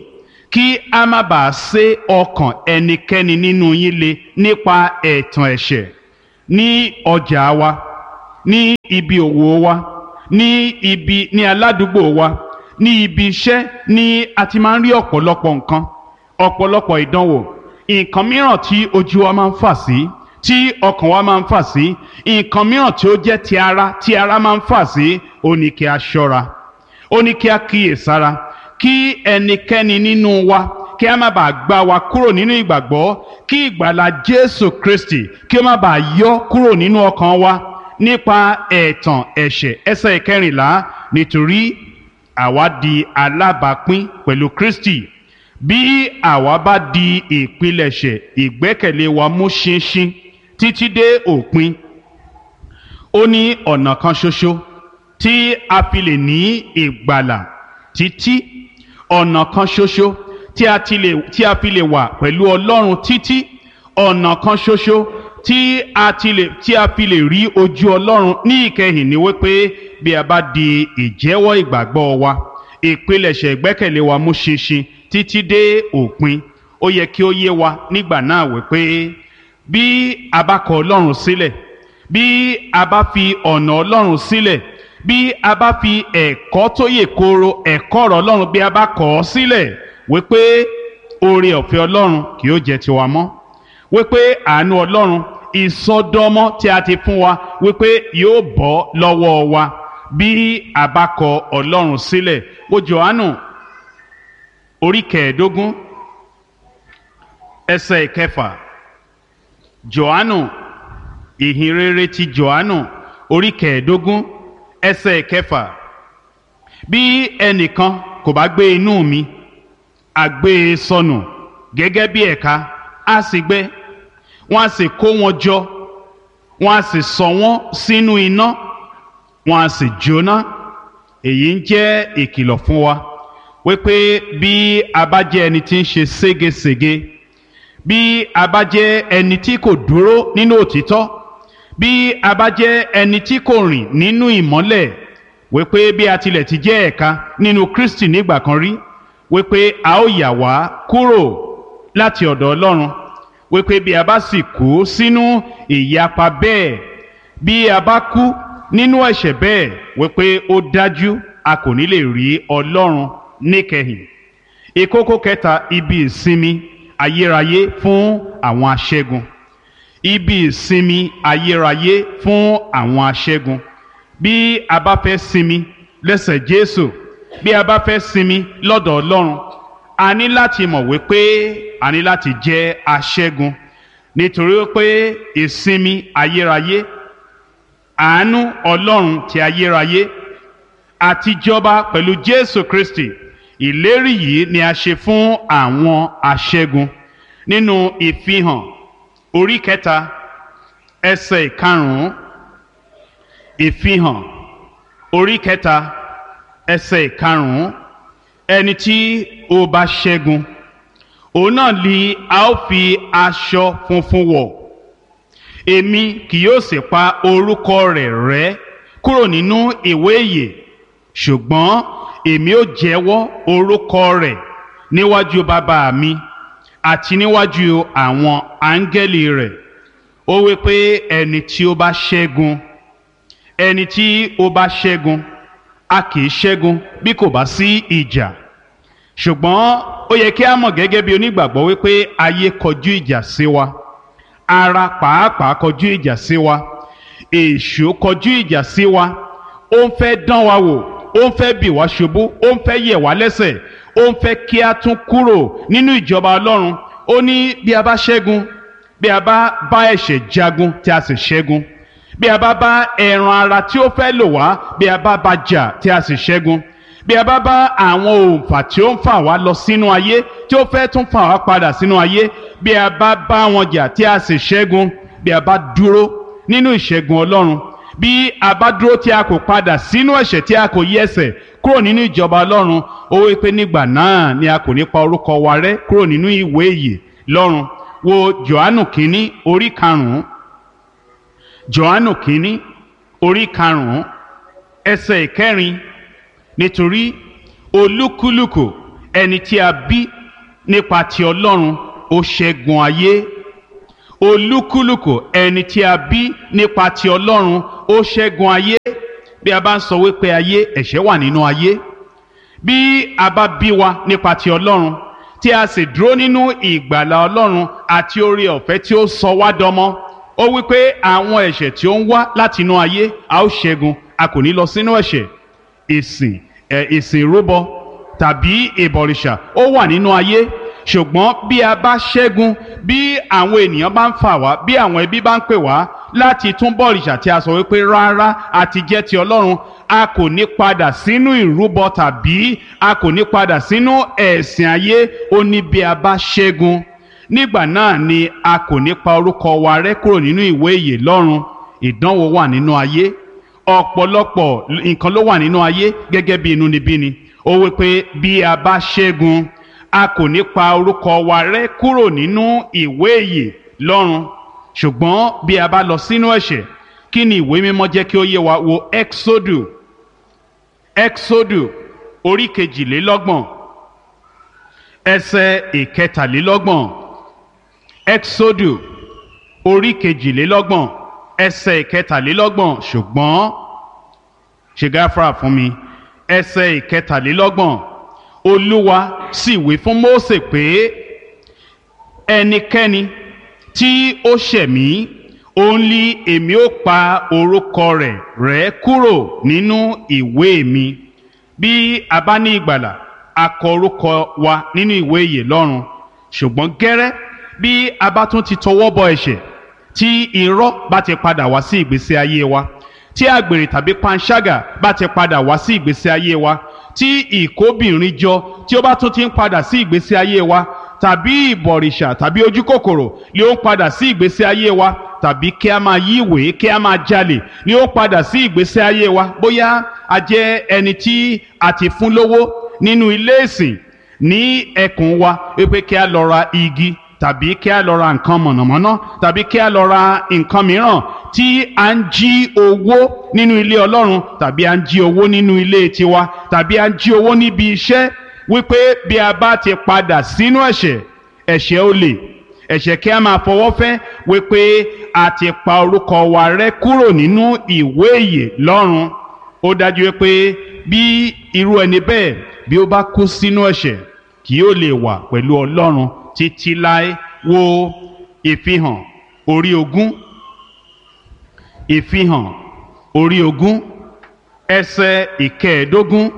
kí a má bàa sé ọkàn ẹnikẹ́ni nínú yín le nípa ẹ̀tàn ẹ̀ṣẹ̀ ní ọjà wa, ní ibi òwò wa, ní ibi ní aládùúgbò wa, ní ibi iṣẹ́ ní a ti máa ń rí ọ̀pọ̀lọpọ̀ nǹkan, ọ̀pọ̀lọpọ̀ ìdánwò, nǹkan mìíràn tí ojú wa máa ń fà sí, tí ọkàn wa máa ń fà sí, nǹkan mìíràn tí ó jẹ́ ti ara tí ara máa ń fà sí. Ó ní kí a ṣọ́ra, ó ní kí a kíyèsára, kí ẹnikẹ́ni nínú wa kí a má bàa gbá wa kúrò nínú ìgbàgbọ́, kí ìgbàlà Jésù Kristi kí ó má bàa yọ kúrò nínú ọkàn wa nípa ẹ̀tàn ẹ̀ṣẹ̀. Ẹsẹ̀ ìkẹrìnlá, nítorí àwa di alábàápín pẹ̀lú Kristi bí àwa bá di ìpilẹ̀ṣẹ̀ ìgbẹ́kẹ̀lé wa mú ṣinṣin títí dé òpin. Ó ní ọ̀nà kan ṣoṣo tí a fi lè ní ìgbàlà títí, ọ̀nà kan ṣoṣo tí a ti lè tí a fi lè wà pẹ̀lú Ọlọ́run títí, ọ̀nà kan ṣoṣo tí a ti lè tí a fi lè rí ojú Ọlọ́run ní ìkẹyìn ni wípé bí a bá di ìjẹ́wọ́ ìgbàgbọ́ wa, ìpilẹ̀ṣẹ̀ ìgbẹ́kẹ̀lé wa mú ṣinṣin títí dé òpin. Ó yẹ kí ó yé wa nígbà náà wípé bí a bá kọ̀ Ọlọ́run sílẹ̀, bí a bá fi ọ̀nà Ọlọ́run sílẹ̀, bí a bá fi ẹ̀kọ́ tó yè kooro ẹ̀kọ́ ọ̀rọ̀ Ọlọ́run bí a bá kọ̀ ọ́ sílẹ̀, wípé oore ọ̀fẹ́ Ọlọ́run kì yóò jẹ́ tiwa mọ́, wípé àánú Ọlọ́run, ìsọdọmọ tí a ti fún wa, wípé yóò bọ́ lọ́wọ́ wa bí a bá kọ̀ Ọlọ́run sílẹ̀. Wo Jòhánù orí kẹẹ̀ẹ́dógún ẹsẹ̀ ìkẹfà. Jòhánù, ìhìnrere ti Jòhánù orí kẹẹ̀ẹ́dógún ẹsẹ̀ ìkẹfà. Bí ẹnìkan kò bá gbé inú mi, a gbé e sọnù gẹ́gẹ́ bí ẹ̀ka, á sì gbẹ, wọ́n á sì kó wọn jọ, wọ́n á sì sọ wọ́n sínú iná, wọ́n á sì jóná. Èyí ń jẹ́ ìkìlọ̀ fún wa wípé bí a bá jẹ́ ẹni tí ń ṣe ségesège, bí a bá jẹ́ ẹni tí kò dúró nínú òtítọ́, bí a bá jẹ́ ẹni tí kò rìn nínú ìmọ́lẹ̀, wípé bí a tilẹ̀ ti jẹ́ ẹ̀ka nínú Kristi nígbà kan rí, wípé a ó yà wá kúrò láti ọ̀dọ̀ Ọlọ́run, wípé bí a bá sì kú sínú ìyapa bẹ́ẹ̀, bí a bá kú nínú ẹ̀ṣẹ̀ bẹ́ẹ̀, wípé ó dájú a kò ní lè rí Ọlọ́run níkẹyìn. Ìkókó kẹta, ibi ìsinmi ayérayé fún àwọn aṣẹ́gun. Ibi ìsinmi ayérayé fún àwọn aṣẹ́gun. Bí a bá fẹ́ sinmi lẹ́sẹ̀ Jésù, bí a bá fẹ́ sinmi lọ́dọ̀ Ọlọ́run, a ní láti mọ̀ wípé a ní láti jẹ́ aṣẹ́gun, nítorí pé ìsinmi ayérayé, àánú Ọlọ́run ti ayérayé àti jọba pẹ̀lú Jésù Kristi, ìlérí yìí ni a ṣe fún àwọn aṣẹ́gun. Nínú Ìfihàn orí kẹta ẹsẹ̀ ìkarùn-ún, Ìfihàn orí kẹta ẹsẹ̀ ìkarùn-ún, ẹni tí ó bá ṣẹ́gun, òun náà ni a ó fi aṣọ funfun wọ̀, èmi kì yóò sì pa orúkọ rẹ̀ rẹ́ kúrò nínú ìwé ìyè, ṣùgbọ́n èmi ó jẹ́wọ́ orúkọ rẹ̀ níwájú bàbá mi àti níwájú àwọn áńgẹ́lì rẹ̀. Ó wí pé ẹni tí ó bá ṣẹ́gun, ẹni tí ó bá ṣẹ́gun, a kì í ṣẹ́gun bí kò bá sí ìjà. Ṣùgbọ́n ó yẹ kí a mọ̀ gẹ́gẹ́ bí onígbàgbọ́ wípé ayé kọjú ìjà sí wa, ara pàápàá kọjú ìjà sí wa, èṣù kọjú ìjà sí wa, ó ń fẹ́ dán wa wò, ó ń fẹ́ bì wá ṣubú, ó ń fẹ́ yẹ̀ wá lẹ́sẹ̀, ó ń fẹ́ kí a tún kúrò nínú ìjọba Ọlọ́run. Ó ní bí a bá ṣẹ́gun, bí a bá bá ẹ̀ṣẹ̀ jagun tí a sì ṣẹ́gun, bí a bá bá ẹran ara tí ó fẹ́ lò wá, bí a bá bá jà tí a sì ṣẹ́gun, bí a bá bá àwọn òǹfà tí ó ń fà wá lọ sínú ayé tí ó fẹ́ tún fà wá padà sínú ayé, bí a bá bá wọn jà tí a sì ṣẹ́gun, bí a bá dúró nínú ìṣẹ́gun Ọlọ́run, bí a bá dúró tí a kò padà sínú ẹ̀ṣẹ̀, tí a kò yí ẹsẹ̀ kúrò nínú ìjọba Ọlọ́run, ó wí pé nígbà náà ni a kò ní pa orúkọ wa rẹ́ kúrò nínú ìwé ìyè lọ́run. Wo Jòhánù kínní orí karùn-ún, Jòhánù kínní orí karùn-ún ẹsẹ̀ ìkẹrin, nítorí olúkúlùkù ẹni tí a bí nípa ti Ọlọ́run ó ṣẹ́gun ayé. Olúkúlùkù ẹni tí a bí nípa ti Ọlọ́run ó ṣẹ́gun ayé. Bí a bá ń sọ wípé ayé, ẹ̀ṣẹ̀ wà nínú ayé. Bí a bá bí wa nípa ti Ọlọ́run tí a sì dúró nínú ìgbàlà Ọlọ́run àti oore ọ̀fẹ́ tí ó sọ wá dọmọ, ó wípé àwọn ẹ̀ṣẹ̀ tí ó ń wá láti inú ayé a ó ṣẹ́gun, a kò ní lọ sínú ẹ̀ṣẹ̀. Ìsìn ẹ̀ ìsìn ìrúbọ tàbí ìbọ̀rìṣà ó wà nínú ayé, ṣùgbọ́n bí a bá ṣẹ́gun, bí àwọn ènìyàn bá ń fà wá, bí àwọn ẹbí bá ń pè wá láti tún bọ̀rìṣà tí a sọ wípé rárá a ti jẹ́ ti Ọlọ́run, a kò ní padà sínú ìrúbọ tàbí a kò ní padà sínú ẹ̀sìn ayé. Ó ní bí a bá ṣẹ́gun, nígbà náà ni a kò ní pa orúkọ wa rẹ́ kúrò nínú ìwé ìyè lọ́run. Ìdánwò wà nínú ayé, ọ̀pọ̀lọpọ̀ nǹkan ló wà nínú ayé gẹ́gẹ́ bí inúnibíni. Ó wípé bí a bá ṣẹ́gun, a kò ní pa orúkọ wa rẹ́ kúrò nínú ìwé ìyè lọ́run. Ṣùgbọ́n bí a bá lọ sínú ẹ̀ṣẹ̀, kí ni ìwé mímọ́ jẹ́ kí ó yé wa? Wo Exodus Exodus orí kejìlélọ́gbọ̀n ẹsẹ̀ ìkẹtàlélọ́gbọ̀n. Exodus orí kejìlélọ́gbọ̀n ẹsẹ̀ ìkẹtàlélọ́gbọ̀n. Ṣùgbọ́n ṣe gáfárà fún mi, ẹsẹ̀ ìkẹtàlélọ́gbọ̀n. Olúwa sì wí fún Mósè pé ẹnikẹ́ni tí ó ṣẹ̀ mí, òun ni èmi ó pa orúkọ rẹ̀ rẹ́ kúrò nínú ìwé mi. Bí a bá ní ìgbàlà, a kọ orúkọ wa nínú ìwé ìyè lọ́run. Ṣùgbọ́n gẹ́rẹ́ bí a bá tún ti tọwọ́ bọ ẹ̀ṣẹ̀, tí irọ́ bá ti padà wá sí ìgbésí ayé wa, tí àgbèrè tàbí panṣágà bá ti padà wá sí ìgbésí ayé wa, tí ìkóbìnrin jọ tí ó bá tún ti ń padà sí ìgbésí ayé wa, tàbí ìbọ̀rìṣà tàbí ojú kòkòrò ni ó ń padà sí ìgbésí ayé wa, tàbí kí a máa yí ìwé, kí a máa jalè ni ó ń padà sí ìgbésí ayé wa. Bóyá a jẹ́ ẹni tí a ti fún lówó nínú ilé ìsìn ní ẹkùn wa wípé kí a lọ ra igi tàbí kí a lọ ra nǹkan mọ̀nàmọ́ná tàbí kí a lọ ra nǹkan mìíràn, tí a ń jí owó nínú ilé Ọlọ́run tàbí a ń jí owó nínú ilé tiwa tàbí a ń jí owó níbi iṣẹ́, wípé bí a bá ti padà sínú ẹ̀ṣẹ̀, ẹ̀ṣẹ̀ olè, ẹ̀ṣẹ̀ kí a máa fọwọ́ fẹ́, wípé a ti pa orúkọ wa rẹ́ kúrò nínú ìwé ìyè lọ́run. Ó dájú wípé bí irú ẹni bẹ́ẹ̀ bí ó bá kú sínú ẹ̀ṣẹ̀, kì yóò lè wà pẹ̀lú Ọlọ́run títí láé. Wo ìfihàn orí ogún ìfihàn orí ogún ẹsẹ̀ ìkẹẹ̀ẹ́dógún.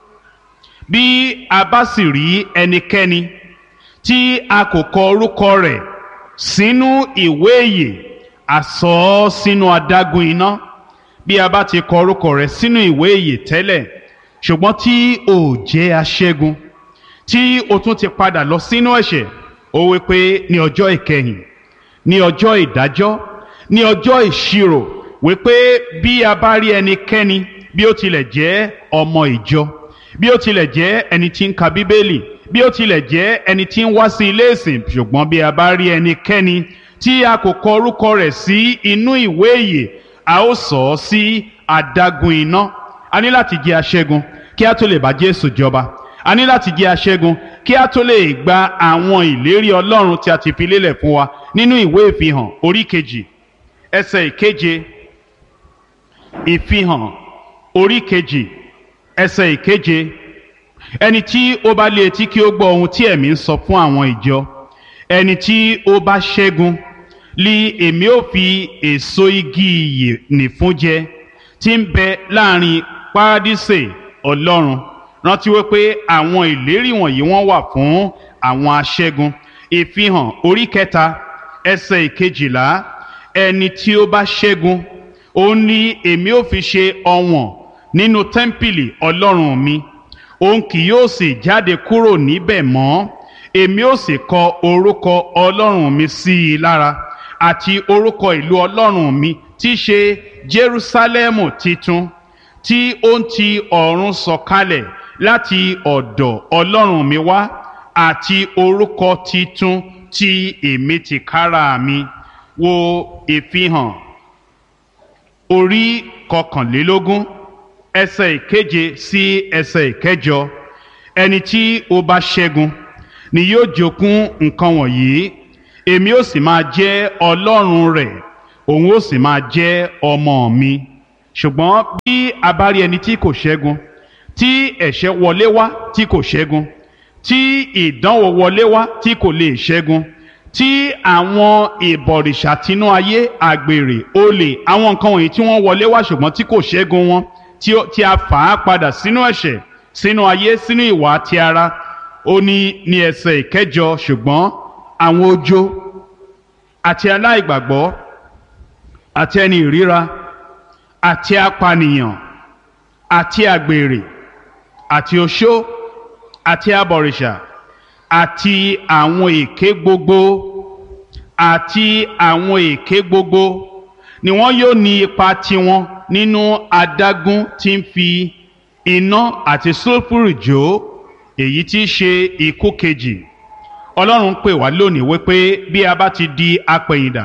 Bí a bá sì rí ẹnikẹ́ni tí a kò kọ orúkọ rẹ̀ sínú ìwé ìyè, a sọ ọ́ sínú adágún iná. Bí a bá ti kọ orúkọ rẹ̀ sínú ìwé ìyè tẹ́lẹ̀, ṣùgbọ́n tí o jẹ́ aṣẹ́gun, tí o tún ti padà lọ sínú ẹ̀ṣẹ̀, ó wí pé ní ọjọ́ ìkẹyìn, ní ọjọ́ ìdájọ́, ní ọjọ́ ìṣirò, wí pé bí a bá rí ẹnikẹ́ni, bí ó tilẹ̀ jẹ́ ọmọ ìjọ, bí ó tilẹ̀ jẹ́ ẹni tí ń ka Bíbélì, bí ó tilẹ̀ jẹ́ ẹni tí ń wá sí ilé ìsìn, ṣùgbọ́n bí a bá rí ẹnikẹ́ni tí a kò kọ orúkọ rẹ̀ sí inú ìwé ìyè, a ó sọ ọ́ sí adágún iná. A ní láti jẹ́ aṣẹ́gun kí a tó lè bá Jésù jọba. A ní láti jẹ́ aṣẹ́gun kí a tó lè gba àwọn ìlérí Ọlọ́run tí a ti fi lélẹ̀ fún wa nínú ìwé ìfihàn orí kejì ẹsẹ̀ ìkeje. Ìfihàn orí kejì ẹsẹ̀ ìkeje. Ẹni tí ó bá lé etí kí ó gbọ́ ohun tí ẹ̀mí ń sọ fún àwọn ìjọ. Ẹni tí ó bá ṣẹ́gun li èmi ó fi èso igi ìyè nì fún jẹ, tí ń bẹ láàrin Párádísè Ọlọ́run. Rántí wípé àwọn ìlérí wọ̀nyí wọ́n wà fún àwọn aṣẹ́gun. Ìfihàn orí kẹta ẹsẹ̀ ìkejìlá. Ẹni tí ó bá ṣẹ́gun, òun ni èmi ó fi ṣe ọ̀wọ̀n nínú tẹ́ḿpìlì Ọlọ́run mi. Òun kì yóò sì jáde kúrò níbẹ̀ mọ́. Èmi ó sì kọ orúkọ Ọlọ́run mi sí i lára, àti orúkọ ìlú Ọlọ́run mi tí í ṣe Jerúsálẹ́mù titun, tí ó ń ti ọ̀run sọ̀kalẹ̀ láti ọ̀dọ̀ Ọlọ́run mi wá, àti orúkọ titun tí èmi tìkára mi. Wo ìfihàn orí kọkànlélógún ẹsẹ̀ ìkeje sí ẹsẹ̀ ìkẹjọ. Ẹni tí ó bá ṣẹ́gun ni yóò jogún nǹkan wọ̀nyí, èmi ó sì máa jẹ́ Ọlọ́run rẹ̀, òun ó sì máa jẹ́ ọmọ mi. Ṣùgbọ́n bí a bá rí ẹni tí kò ṣẹ́gun, tí ẹ̀ṣẹ̀ wọlé wá tí kò ṣẹ́gun, tí ìdánwò wọlé wá tí kò lè ṣẹ́gun, tí àwọn ìbọ̀rìṣà tinú ayé, àgbèrè, olè, àwọn nǹkan wọ̀nyí tí wọ́n wọlé wá ṣùgbọ́n tí kò ṣẹ́gun wọn, tí ó- tí a fà á padà sínú ẹ̀ṣẹ̀, sínú ayé, sínú ìwà ti ara, ó ní ní ẹsẹ̀ ìkẹjọ, ṣùgbọ́n àwọn ojo àti aláìgbàgbọ́ àti ẹni ìríra àti apànìyàn àti àgbèrè àti oṣó àti abọ̀rìṣà àti àwọn èké gbogbo àti àwọn èké gbogbo ni wọn yóò ní ipa tiwọn nínú adágún tí ń fi iná àti sulfuru jó, èyí tí í ṣe ikú kejì. Ọlọ́run pè wá lónìí wípé bí a bá ti di apẹ̀yìndà,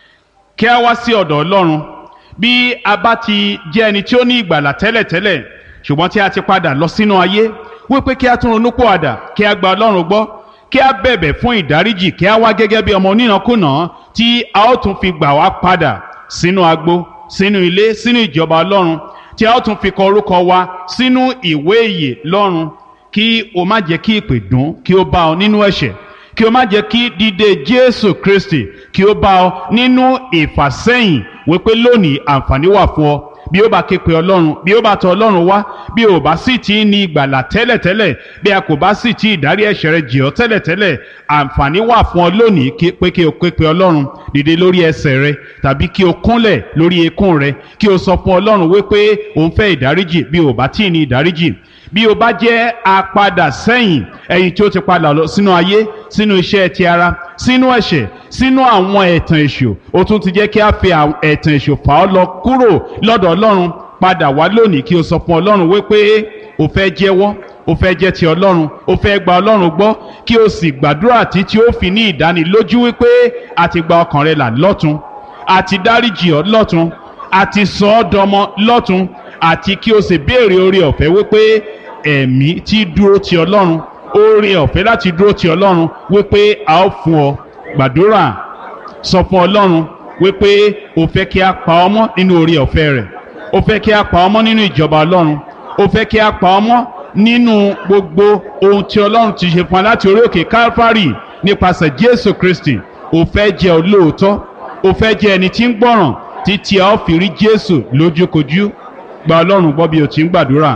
kí a wá sí ọ̀dọ̀ Ọlọ́run. Bí a bá ti jẹ́ ẹni tí ó ní ìgbàlà tẹ́lẹ̀tẹ́lẹ̀ ṣùgbọ́n tí a ti padà lọ sínú ayé, wípé kí a tún ronúpìwàdà, kí a gba Ọlọ́run gbọ́, kí a bẹ̀bẹ̀ fún ìdáríjì, kí a wá gẹ́gẹ́ bí ọmọ onínàkúnà tí a ó tún fi gbà wá padà sínú agbo, sínú ilé, sínú ìjọba Ọlọ́run, tí a ó tún fi kọ orúkọ wa sínú ìwé ìyè lọ́run. Kí o má jẹ́ kí ìpè dùn kí ó bá ọ nínú ẹ̀ṣẹ̀, kí o má jẹ́ kí dídé Jésù Kristi kí ó bá ọ nínú ìfàsẹ́yìn, wípé lónìí àǹfààní wà fún ọ. Bí ó bá ké pe Ọlọ́run, bí ó bá tọ̀ Ọlọ́run wá, bí ó bá sì ti ní ìgbàlà tẹ́lẹ̀tẹ́lẹ̀, bí a kò bá sì ti ìdárí ẹ̀ṣẹ̀ rẹ jì ọ́ tẹ́lẹ̀tẹ́lẹ̀, àǹfààní wà fún ọ lónìí kí- pé kí o ké pe Ọlọ́run, dìde lórí ẹsẹ̀ rẹ tàbí kí o kúnlẹ̀ lórí eékún rẹ, kí o sọ fún Ọlọ́run wípé o ń fẹ́ ìdáríjì bí o bá tí ì ní ìdáríjì. Bí o bá jẹ́ apadà sẹ́yìn, ẹ̀yin tí ó ti padà lọ sínú ayé, sínú iṣẹ́ ti ara, sínú ẹ̀ṣẹ̀, sínú àwọn ẹ̀tàn èṣù, o tún ti jẹ́ kí a fi àwọn ẹ̀tàn èṣù fà ọ́ lọ kúrò lọ́dọ̀ Ọlọ́run. Padà wá lónìí kí o sọ fún Ọlọ́run wípé o fẹ́ jẹ́wọ́, o fẹ́ jẹ́ ti Ọlọ́run, o fẹ́ gba Ọlọ́run gbọ́, kí o sì gbàdúrà títí ó fi ní ìdánilójú wípé a ti gba ọkàn rẹ là lọ́tun, a ti dáríjì ọ́ lọ́tun, a ti sọ ọ́ dọmọ lọ́tun, àti kí o sì béèrè oore ọ̀fẹ́ wípé ẹ̀mí tí dúró ti Ọlọ́run, oore ọ̀fẹ́ láti dúró ti Ọlọ́run, wípé a ó fún ọ. Gbàdúrà, sọ fún Ọlọ́run wípé o fẹ́ kí a pa ọ́ mọ́ nínú oore ọ̀fẹ́ rẹ̀, o fẹ́ kí a pa ọ́ mọ́ nínú ìjọba Ọlọ́run, o fẹ́ kí a pa ọ́ mọ́ nínú gbogbo ohun tí Ọlọ́run ti ṣe fún wa láti orí òkè Kálífárì nípasẹ̀ Jésù Kristi. O fẹ́ jẹ́ olóòótọ́, o fẹ́ jẹ́ ẹni tí ń gbọ́ràn títí a ó fi rí Jésù lójúkojú. Gba Ọlọ́run gbọ́ bí o ti ń gbàdúrà.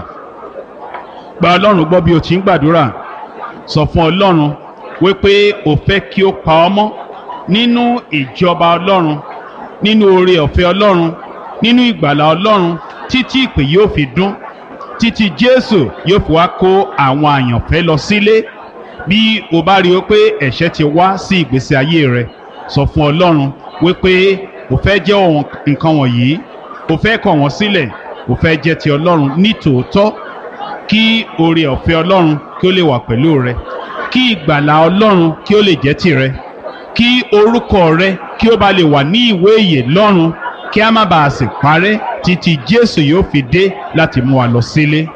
Gba Ọlọ́run gbọ́ bí o ti ń gbàdúrà. Sọ fún Ọlọ́run wípé o fẹ́ kí ó pa ọ́ mọ́ nínú ìjọba Ọlọ́run, nínú oore ọ̀fẹ́ Ọlọ́run, nínú ìgbàlà Ọlọ́run, títí ìpè yóò fi dún, títí Jésù yóò fi wá kó àwọn àyànfẹ́ lọ sílé. Bí o bá rí o pé ẹ̀ṣẹ̀ ti wá sí ìgbésí ayé rẹ, sọ fún Ọlọ́run wípé o fẹ́ jẹ́ ohun nǹkan wọ̀nyí, o fẹ́ kọ̀ wọ́n sílẹ̀, o fẹ́ jẹ́ ti Ọlọ́run ní tòótọ́, kí oore ọ̀fẹ́ Ọlọ́run kí ó lè wà pẹ̀lú rẹ, kí ìgbàlà Ọlọ́run kí ó lè jẹ́ tìrẹ, kí orúkọ rẹ kí ó bá lè wà ní ìwé ìyè lọ́run, kí a má bàa sì parẹ́ títí Jésù yóò fi dé láti mú wa lọ sílé.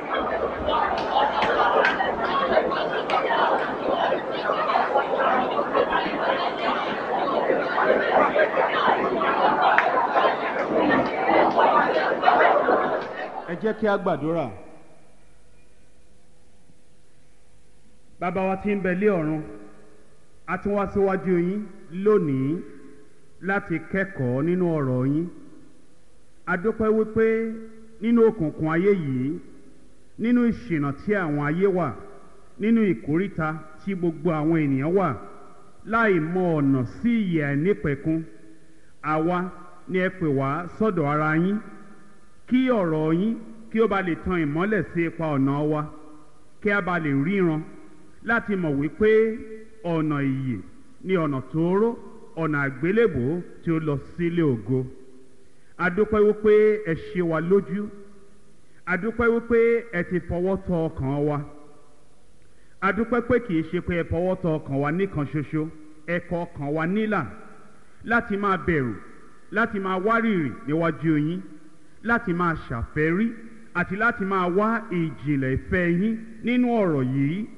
Ẹ jẹ́ kí a gbàdúrà. Bàbá wa tí ń bẹ lé ọ̀run, a tún wá síwájú yín lónìí láti kẹ́kọ̀ọ́ nínú ọ̀rọ̀ yín. A dúpẹ́ wípé nínú òkùnkùn ayé yìí, nínú ìṣìnà tí àwọn ayé wà, nínú ìkóríta tí gbogbo àwọn ènìyàn wà, láì mọ ọ̀nà sí ìyè àìnípẹ̀kun, àwa ni ẹ pè wá sọ́dọ̀ ara yín, kí ọ̀rọ̀ yín kí ó ba lè tan ìmọ́lẹ̀ sí ipa ọ̀nà wa, kí a ba lè ríran láti mọ̀ wípé ọ̀nà ìyè ni ọ̀nà tóóró, ọ̀nà àgbélébò tí ó lọ sílé ògo. A dúpẹ́ wípé ẹ ṣe wa lójú, a dúpẹ́ wípé ẹ ti fọwọ́ tọ́ ọkàn wa, a dúpẹ́ pé kì í ṣe pé ẹ fọwọ́ tọ́ ọkàn wa nìkan ṣoṣo, ẹ kọ ọkàn wa nílà láti máa bẹ̀rù, láti máa wárìrì níwájú yín, láti máa ṣàfẹ́rí àti láti máa wá ìjìnlẹ̀ ìfẹ́ yín nínú ọ̀rọ̀ yìí.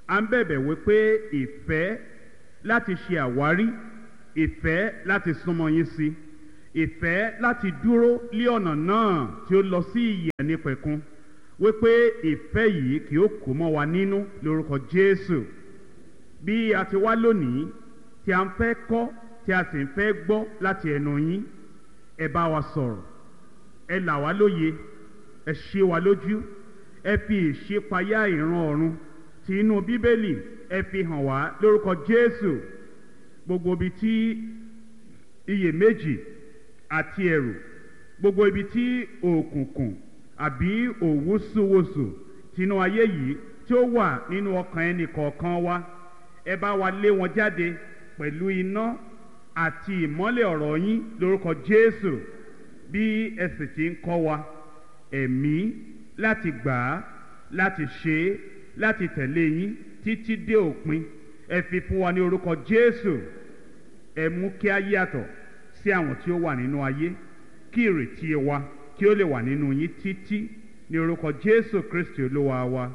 à ń bẹ̀bẹ̀ wípé ìfẹ́ láti ṣe àwárí, ìfẹ́ láti súnmọ́ yín sí, ìfẹ́ láti dúró lé ọ̀nà náà tí ó lọ sí ìyè àìnípẹ̀kun, wípé ìfẹ́ yìí kì ó kó mọ́ wa nínú lórúkọ Jésù. Bí a ti wá lónìí tí a ń fẹ́ kọ́ tí a sì ń fẹ́ gbọ́ láti ẹnu yín, ẹ bá wa sọ̀rọ̀, ẹ là wá lóye, ẹ ṣe wa lójú, ẹ fi ìṣípayá ìran ọ̀run tí inú Bíbélì ẹ fi hàn wá lórúkọ Jésù. Gbogbo ibi tí iyèméjì àti ẹ̀rù, gbogbo ibi tí òkùnkùn àbí òwúsùwòsù tinú ayé yìí tí ó wà nínú ọkàn ẹnì kọ̀ọ̀kan wa, ẹ bá wa lé wọn jáde pẹ̀lú iná àti ìmọ́lẹ̀ ọ̀rọ̀ yín lórúkọ Jésù. Bí ẹ sì ti ń kọ́ wa ẹ̀mí láti gbà á, láti ṣe é, láti tẹ̀lé yín títí dé òpin, ẹ fi fún wa ní orúkọ Jésù. Ẹ mú kí a yàtọ̀ sí àwọn tí ó wà nínú ayé, kí ìrètí wa kí ó lè wà nínú yín títí, ní orúkọ Jésù Kristi Olúwa wa.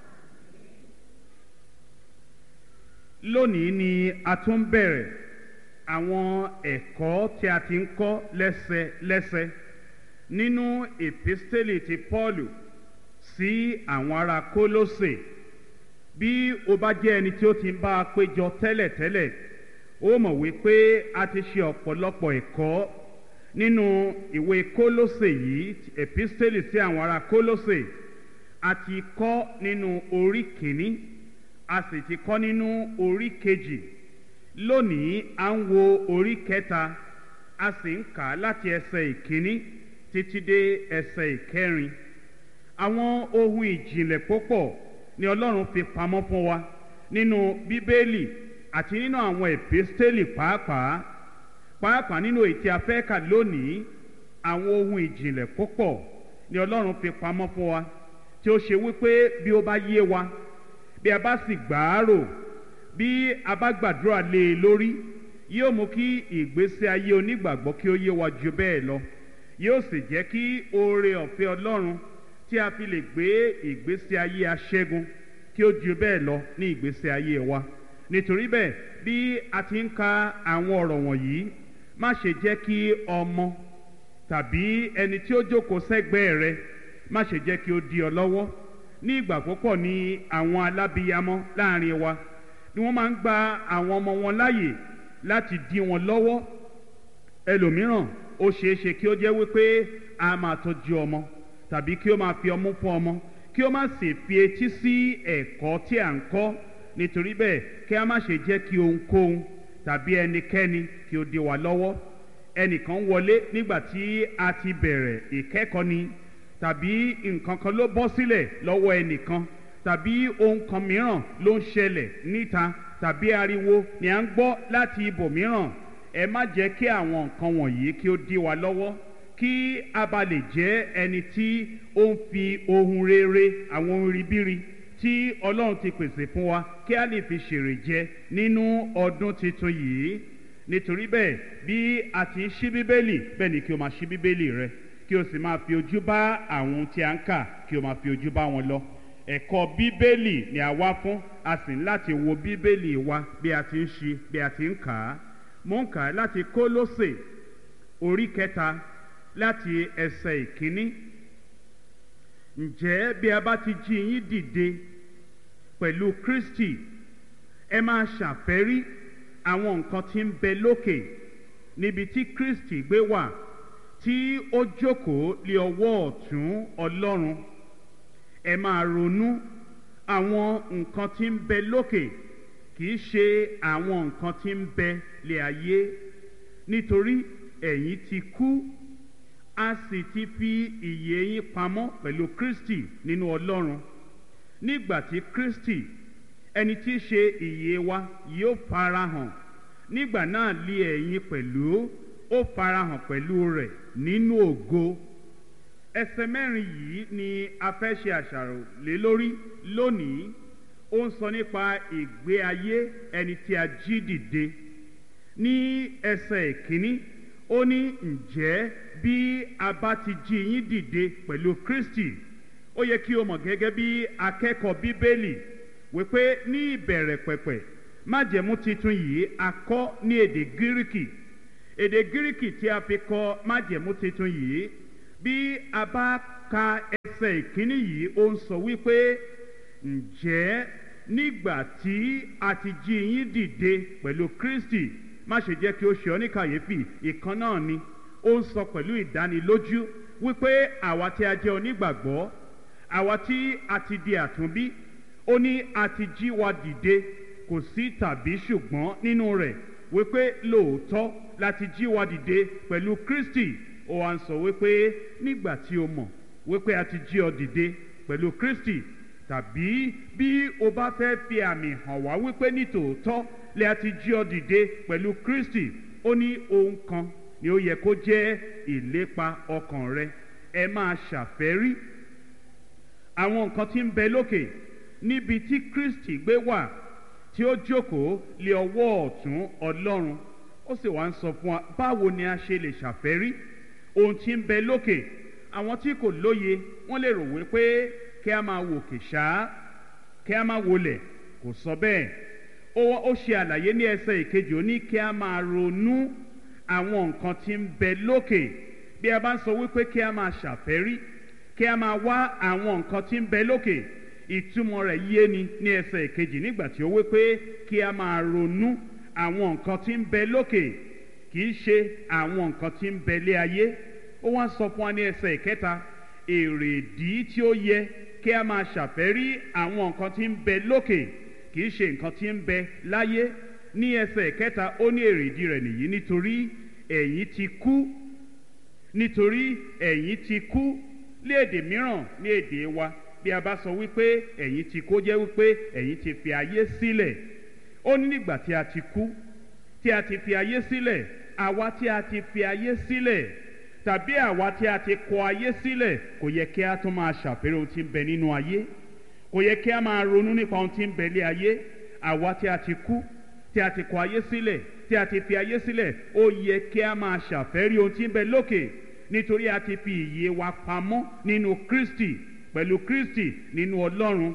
Lónìí ni a tún bẹ̀rẹ̀ àwọn ẹ̀kọ́ tí a ti ń kọ́ lẹ́sẹlẹ́sẹ nínú èpísítélì ti Pọ́ọ̀lù sí àwọn ará Kólósè. Bí o bá jẹ́ ẹni tí ó ti ń bá a péjọ tẹ́lẹ̀tẹ́lẹ̀, ó mọ̀ wípé a ti ṣe ọ̀pọ̀lọpọ̀ ẹ̀kọ́ nínú ìwé Kólósè yìí, èpísítélì sí àwọn ará Kólósè. A ti kọ́ nínú orí kìíní, a sì ti kọ́ nínú orí kejì. Lónìí à ń wo orí kẹta, a sì ń kà á láti ẹsẹ̀ ìkíní títí dé ẹsẹ̀ ìkẹrin. Àwọn ohun ìjìnlẹ̀ púpọ̀ ni Ọlọ́run fi pamọ́ fún wa nínú Bíbélì àti nínú àwọn èpísítélì pàápàá pàápàá nínú èyí tí a fẹ́ kà lónìí. Àwọn ohun ìjìnlẹ̀ púpọ̀ ni Ọlọ́run fi pamọ́ fún wa, tí ó ṣe wípé bí ó bá yé wa, bí a bá sì gbàárò, bí a bá gbàdúrà lé e lórí, yóò mú kí ìgbésí ayé onígbàgbọ́ kí ó yé wa ju bẹ́ẹ̀ lọ. Yóò sì jẹ́ kí oore ọ̀fẹ́ Ọlọ́run tí a fi lè gbé ìgbésí ayé aṣẹ́gun kí ó ju bẹ́ẹ̀ lọ ní ìgbésí ayé wa. Nítorí bẹ́ẹ̀, bí a ti ń ka àwọn ọ̀rọ̀ wọ̀nyí, má ṣe jẹ́ kí ọmọ tàbí ẹni tí ó jókòó sẹ́gbẹ̀ẹ́ rẹ, má ṣe jẹ́ kí ó dí ọ lọ́wọ́. Ní ìgbà púpọ̀ ni àwọn alábíyamọ láàrin wa ni wọ́n máa ń gba àwọn ọmọ wọn láàyè láti dí wọn lọ́wọ́. Ẹlòmíràn ó ṣeé ṣe kí ó jẹ́ wípé a máa tọ́jú ọmọ tàbí kí ó máa fi ọmú fún ọmọ, kí ó má sì fi etí sí ẹ̀kọ́ tí à ń kọ́. Nítorí bẹ́ẹ̀, kí a má ṣe jẹ́ kí ohunkóhun tàbí ẹnikẹ́ni kí ó dí wa lọ́wọ́. Ẹnìkan wọlé nígbà tí a ti bẹ̀rẹ̀ ìkẹ́kọ̀ọ́ ni, tàbí nǹkan kan ló bọ́ sílẹ̀ lọ́wọ́ ẹnìkan, tàbí ohun kan mìíràn ló ń ṣẹlẹ̀ níta, tàbí ariwo ni à ń gbọ́ láti ibòmíràn. Ẹ má jẹ́ kí àwọn nǹkan wọ̀nyí kí ó dí wa lọ́wọ́, kí a bá lè jẹ́ ẹni tí ó ń fi ohun rere, àwọn ohun ribiri tí Ọlọ́run ti pèsè fún wa, kí a lè fi ṣèrè jẹ nínú ọdún tuntun yìí. Nítorí bẹ́ẹ̀, bí a ti ń ṣí Bíbélì, bẹ́ẹ̀ ni kí o máa ṣí Bíbélì rẹ, kí o sì máa fi ojú bá àwọn tí a ń kà, kí o máa fi ojú bá wọn lọ. Ẹ̀kọ́ Bíbélì ni a wá fún, a sì ń láti wo Bíbélì wa bí a ti ń ṣí, bí a ti ń kà á. Mo ń kà á láti Kólósè orí kẹta láti ẹsẹ̀ ìkíní. Ǹjẹ́ bí a bá ti jí yín dìde pẹ̀lú Kristi, ẹ máa ṣàfẹ́rí àwọn nǹkan tí ń bẹ lókè, níbi tí Kristi gbé wà, tí ó jókòó lé ọwọ́ ọ̀tún Ọlọ́run. Ẹ máa ronú àwọn nǹkan tí ń bẹ lókè, kì í ṣe àwọn nǹkan tí ń bẹ lé ayé. Nítorí ẹ̀yin ti kú, a sì ti fi ìyè yín pamọ́ pẹ̀lú Kristi nínú Ọlọ́run. Nígbà tí Kristi, ẹni tí í ṣe ìyè wa, yóò farahàn, nígbà náà lé ẹ̀yin pẹ̀lú ó farahàn pẹ̀lú rẹ̀ nínú ògo. Ẹsẹ̀ mẹ́rin yìí ni a fẹ́ ṣe àṣàrò lé lórí lónìí. Ó ń sọ nípa ìgbé ayé ẹni tí a jí dìde. Ní ẹsẹ̀ ìkíní, ó ní ǹjẹ́ bí a bá ti jí yín dìde pẹ̀lú Kristi. Ó yẹ kí o mọ̀ gẹ́gẹ́ bí akẹ́kọ̀ọ́ Bíbélì wípé ní ìbẹ̀rẹ̀ pẹ̀pẹ̀ májẹ̀mú titun yìí a kọ ní èdè gíríkì èdè gíríkì tí a fi kọ májẹ̀mú titun yìí bí a bá ka ẹsẹ̀ ìkíní yìí ó ń sọ wípé ǹjẹ́ nígbà tí a ti jí yín dìde pẹ̀lú Kristi má ṣe jẹ́ kí ó ṣe ọ́ ní kàyéfì ìkan náà ni ó ń sọ pẹ̀lú ìdánilójú wípé àwa tí a jẹ́ onígbàgbọ́ àwa tí a ti di àtúnbí ó ní a ti jí wa dìde kò sí tàbí ṣùgbọ́n nínú rẹ̀ wípé lóòótọ́ láti jí wa dìde pẹ̀lú Kristi ó wá ń sọ wípé nígbà tí o mọ̀ wípé a ti jí ọ dìde pẹ̀lú Kristi tàbí bí o bá fẹ́ fi àmì hàn wá wípé nítòótọ́ lẹ a ti jí ọ dìde pẹ̀lú Kristi ó ní ohun kan ni ó yẹ kó jẹ́ ìlépa ọkàn rẹ ẹ máa ṣàfẹ́rí àwọn nǹkan tí ń bẹ lókè níbi tí Kristi gbé wà tí ó jókòó lé ọwọ́ ọ̀tún Ọlọ́run ó sì wá ń sọ fún wa báwo ni a ṣe lè ṣàfẹ́rí ohun tí ń bẹ lókè àwọn tí kò lóye wọ́n lè rò wípé kí a máa wòkè ṣáá kí a máa wọlẹ̀ kò sọ bẹ́ẹ̀ ó ṣe àlàyé ní ẹsẹ̀ ìkejì ó ní kí a máa ronú àwọn nǹkan tí ń bẹ lókè bí a bá ń sọ wípé kí a máa ṣàfẹ́rí kí a máa wá àwọn nǹkan tí ń bẹ lókè ìtumọ̀ rẹ̀ yé ni ní ẹsẹ̀ ìkejì nígbà tí ó wípé kí a máa ronú àwọn nǹkan tí ń bẹ lókè kì í ṣe àwọn nǹkan tí ń bẹ lé ayé ó wá sọ fún wa ní ẹsẹ̀ ìkẹta èrèdí tí ó yẹ kí a máa ṣàfẹ́rí àwọn nǹkan tí ń bẹ lókè kì í ṣe nǹkan tí ń bẹ láyé ní ẹsẹ̀ ìkẹta ó ní èrèdí rẹ̀ nìyí nítorí ẹ̀yin ti kú nítorí ẹ̀yin ti kú ní èdè mìíràn ní èdè wa bí a bá sọ wípé ẹ̀yin ti kú jẹ́ wípé ẹ̀yin ti fi ayé sílẹ̀ ó ní nígbà tí a ti kú tí a ti fi ayé sílẹ̀ àwa tí a ti fi ayé sílẹ̀ tàbí àwa tí a ti kọ ayé sílẹ̀ kò yẹ kí a tún máa ṣàfẹ́rí ohun tí ń bẹ nínú ayé kò yẹ kí a máa ronú nípa ohun tí ń bẹ lé ayé àwa tí a ti kú tí a ti kọ ayé sílẹ̀ tí a ti fi ayé sílẹ̀ ó yẹ kí a máa ṣàfẹ́rí ohun tí ń bẹ lókè nítorí a ti fi ìyè wa pamọ́ nínú Kristi pẹ̀lú Kristi nínú Ọlọ́run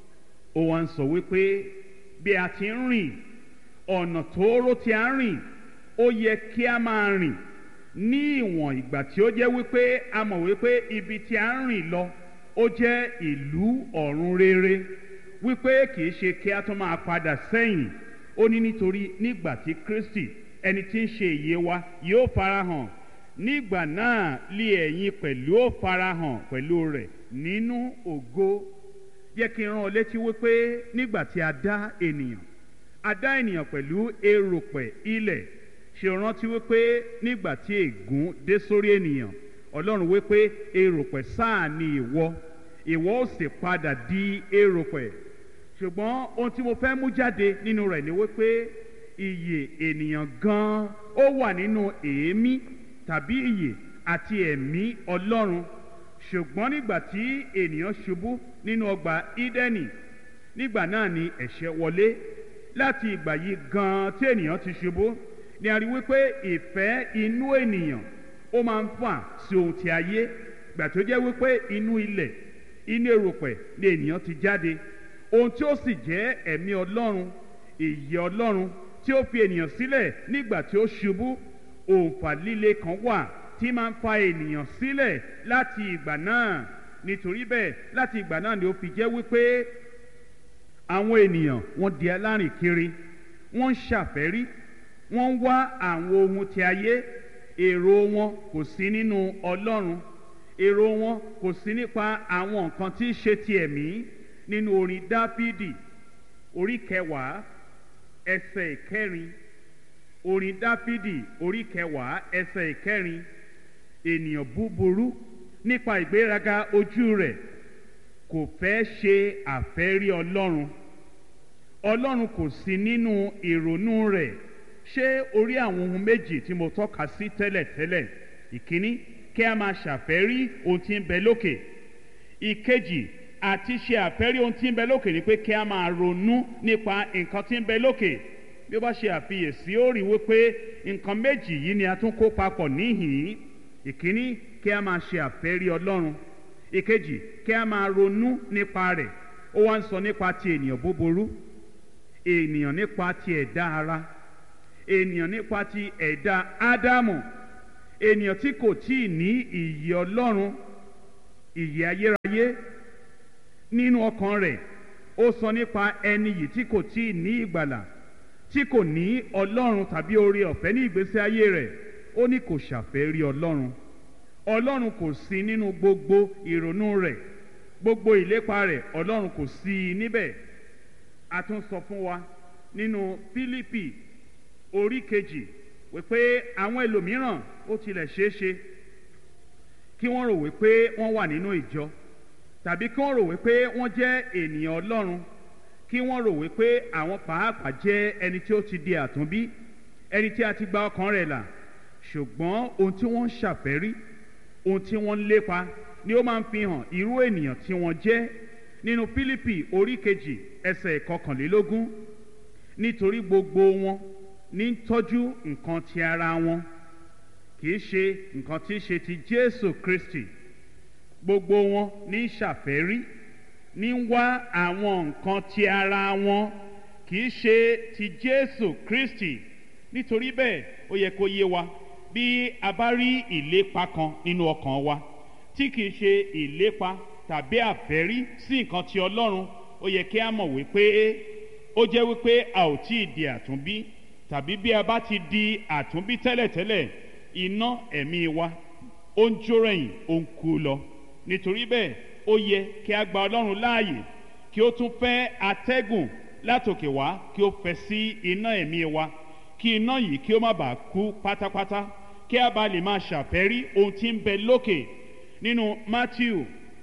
ó wá ń sọ wípé bí a ti ń rìn ọ̀nà tóóró tí a ń rìn ó yẹ kí a máa rìn ní ìwọ̀n ìgbà tí ó jẹ́ wípé a mọ̀ wípé ibi tí a ń rìn lọ ó jẹ́ ìlú ọ̀run rere wípé kì í ṣe kí a tún máa padà sẹ́yìn ó ní nítorí nígbà tí Kristi ẹni tí ń ṣe ìyè wa yóò farahàn nígbà náà lé ẹ̀yin pẹ̀lú ó farahàn pẹ̀lú rẹ̀ nínú ògo jẹ́ kí n rán ọ létí wípé nígbà tí a dá ènìyàn a dá ènìyàn pẹ̀lú erùpẹ̀ ilẹ̀ ṣe rántí wípé nígbà tí ègún dé sórí ènìyàn Ọlọ́run wípé erùpẹ̀ sáà ni ìwọ ìwọ ó sì padà di erùpẹ̀ ṣùgbọ́n ohun tí mo fẹ́ mú jáde nínú rẹ̀ ni wípé ìyè ènìyàn gan ó wà nínú èémí tàbí ìyè àti ẹ̀mí Ọlọ́run ṣùgbọ́n nígbà tí ènìyàn ṣubú nínú ọgbà Ídẹ́nì nígbà náà ni ẹ̀ṣẹ̀ wọlé láti ìgbà yìí gan tí ènìyàn ti ṣubú ni a rí wípé ìfẹ́ inú ènìyàn ó máa ń fà sí ohun ti ayé gbà tó jẹ́ wípé inú ilẹ̀ inú erùpẹ̀ ni ènìyàn ti jáde ohun tí ó sì jẹ́ ẹ̀mí Ọlọ́run ìyè Ọlọ́run tí ó fi ènìyàn sílẹ̀ nígbà tí ó ṣubú òǹfà líle kan wà tí máa ń fa ènìyàn sílẹ̀ láti ìgbà náà nítorí bẹ́ẹ̀ láti ìgbà náà ni ó fi jẹ́ wípé àwọn ènìyàn wọ́n di alárìn kiri wọ́n ń ṣàfẹ́rí wọ́n ń wá àwọn ohun ti ayé èrò wọn kò sí nínú Ọlọ́run èrò wọn kò sí nípa àwọn nǹkan tí í ṣe ti ẹ̀mí nínú orin Dáfídì orí kẹwàá ẹsẹ̀ ìkẹrin orin Dáfídì orí kẹwàá ẹsẹ̀ ìkẹrin ènìyàn búburú nípa ìgbéraga ojú rẹ̀ kò fẹ́ ṣe àfẹ́rí Ọlọ́run Ọlọ́run kò sí nínú ìrònú rẹ̀ ṣé orí àwọn ohun méjì tí mo tọ́ka sí tẹ́lẹ̀tẹ́lẹ̀ ìkíní kí a máa ṣàfẹ́rí ohun tí ń bẹ lókè ìkejì àti ṣe àfẹ́rí ohun tí ń bẹ lókè ni pé kí a máa ronú nípa nǹkan tí ń bẹ lókè bí ó bá ṣe àfiyèsí ó rí wípé nǹkan méjì yìí ni a tún kó papọ̀ níhìn-ín ìkíní kí a máa ṣe àfẹ́rí Ọlọ́run ìkejì kí a máa ronú nípa rẹ̀ ó wá ń sọ nípa ti ènìyàn búburú, ènìyàn nípa ti ẹ̀dá ara, ènìyàn nípa ti ẹ̀dá Ádámù, ènìyàn tí kò tíì ní ìyè Ọlọ́run, ìyè ayérayé nínú ọkàn rẹ̀. Ó sọ nípa ẹni yìí tí kò tíì ní ìgbàlà, tí kò ní Ọlọ́run tàbí oore ọ̀fẹ́ ní ìgbésí ayé rẹ̀. Ó ní kò ṣàfẹ́rí Ọlọ́run. Ọlọ́run kò sí nínú gbogbo ìrònú rẹ̀, gbogbo ìlépa rẹ̀, Ọlọ́run kò sí níbẹ̀. A tún sọ fún wa nínú Fílípì orí kejì wípé àwọn ẹlòmíràn ó tilẹ̀ ṣeé ṣe kí wọ́n rò wípé wọ́n wà nínú ìjọ, tàbí kí wọ́n rò wípé wọ́n jẹ́ ènìyàn Ọlọ́run, kí wọ́n rò wípé àwọn pàápàá jẹ́ ẹni tí ó ti di àtúnbí, ẹni tí a ti gba ọkàn rẹ̀ là. Ṣùgbọ́n ohun tí wọ́n ń ṣàfẹ́rí, ohun tí wọ́n ń lépa ni ó máa ń fi hàn irú ènìyàn tí wọ́n jẹ́. Nínú Fílípì orí kejì ẹsẹ̀ ìkọkànlélógún, nítorí gbogbo wọn ní tọ́jú nǹkan ti ara wọn, kì í ṣe nǹkan tí í ṣe ti Jésù Kristi. Gbogbo wọn ní ṣàfẹ́rí, ní wá àwọn nǹkan ti ara wọn, kì í ṣe ti Jésù Kristi. Nítorí bẹ́ẹ̀ ó yẹ kó yé wa, bí a bá rí ìlépa kan nínú ọkàn wa tí kì í ṣe ìlépa tàbí àfẹ́rí sí nǹkan ti Ọlọ́run, ó yẹ kí a mọ̀ wípé ó jẹ́ wípé a ò tí ì di àtúnbí, tàbí bí a bá ti di àtúnbí tẹ́lẹ̀tẹ́lẹ̀, iná ẹ̀mí wa ó ń jó rẹ̀yìn, ó ń kú lọ. Nítorí bẹ́ẹ̀ ó yẹ kí a gba Ọlọ́run láàyè kí ó tún fẹ́ atẹ́gùn látòkè wá, kí ó fẹ́ sí iná ẹ̀mí wa, kí iná yìí kí ó má bàa kú pátápátá, kí a bá lè máa ṣàfẹ́rí ohun tí ń bẹ lókè. Nínú Mátíù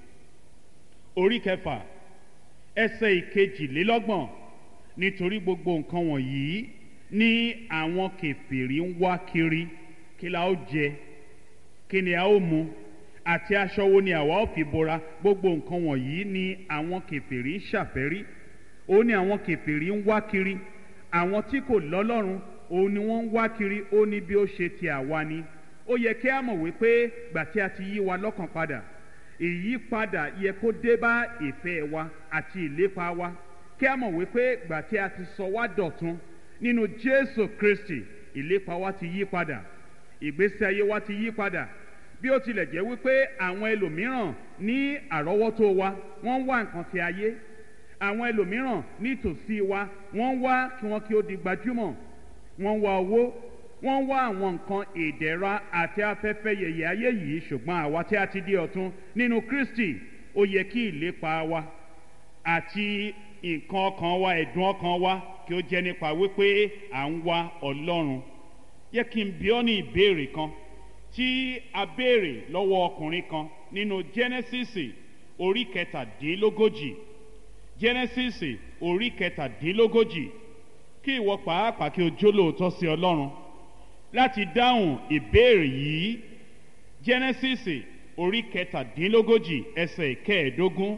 orí kẹfà ẹsẹ̀ ìkejìlélọ́gbọ̀n, nítorí gbogbo nǹkan wọ̀nyí ní àwọn kèfèrí ń wá kiri, kí la ó jẹ, kí ni a ó mu, àti aṣọ wo ni àwa ó fi bora. Gbogbo nǹkan wọ̀nyí ni àwọn kèfèrí ń ṣàfẹ́rí, ó ní àwọn kèfèrí ń wá kiri. Àwọn tí kò lọ́lọ́run òun ni wọ́n ń wá kiri. Ó ní bí ó ṣe ti àwa ni. Ó yẹ kí a mọ̀ wípé gbà tí a ti yí wa lọ́kàn padà, ìyípadà yẹ kó dé bá ìfẹ́ wa àti ìlépa wa. Kí a mọ̀ wípé gbà tí a ti sọ wá dọ̀tun nínú Jésù Kristi, ìlépa wa ti yí padà, ìgbésí ayé wa ti yí padà. Bí ó tilẹ̀ jẹ́ wípé àwọn ẹlòmíràn ní àrọ́wọ́tó wa wọ́n ń wá nǹkan ti ayé, àwọn ẹlòmíràn nítòsí wa wọ́n ń wá kí wọ́n kí ó di gbajúmọ̀, wọ́n ń wá owó, wọ́n ń wá àwọn nǹkan ìdẹ̀ra àti afẹ́fẹ́ yẹ̀yẹ̀ ayé yìí. Ṣùgbọ́n àwa tí a ti di ọ̀tun nínú Kristi, ó yẹ kí ìlépa wa àti nǹkan ọkàn wa, ẹ̀dùn ọkàn wa, kí ó jẹ́ nípa wípé à ń wá Ọlọ́run. Yẹ kí n bi ọ́ ní ìbéèrè kan tí a béèrè lọ́wọ́ ọkùnrin kan nínú Jẹ́nẹ́sísì orí kẹtàdínlógójì. Jẹ́nẹ́sísì orí kẹtàdínlógójì. Kí ìwọ pàápàá kí o jólóòtọ́ sí Ọlọ́run láti dáhùn ìbéèrè yìí. Jẹ́nẹ́sísì orí kẹtàdínlógójì ẹsẹ̀ ìkẹẹ̀ẹ́dógún.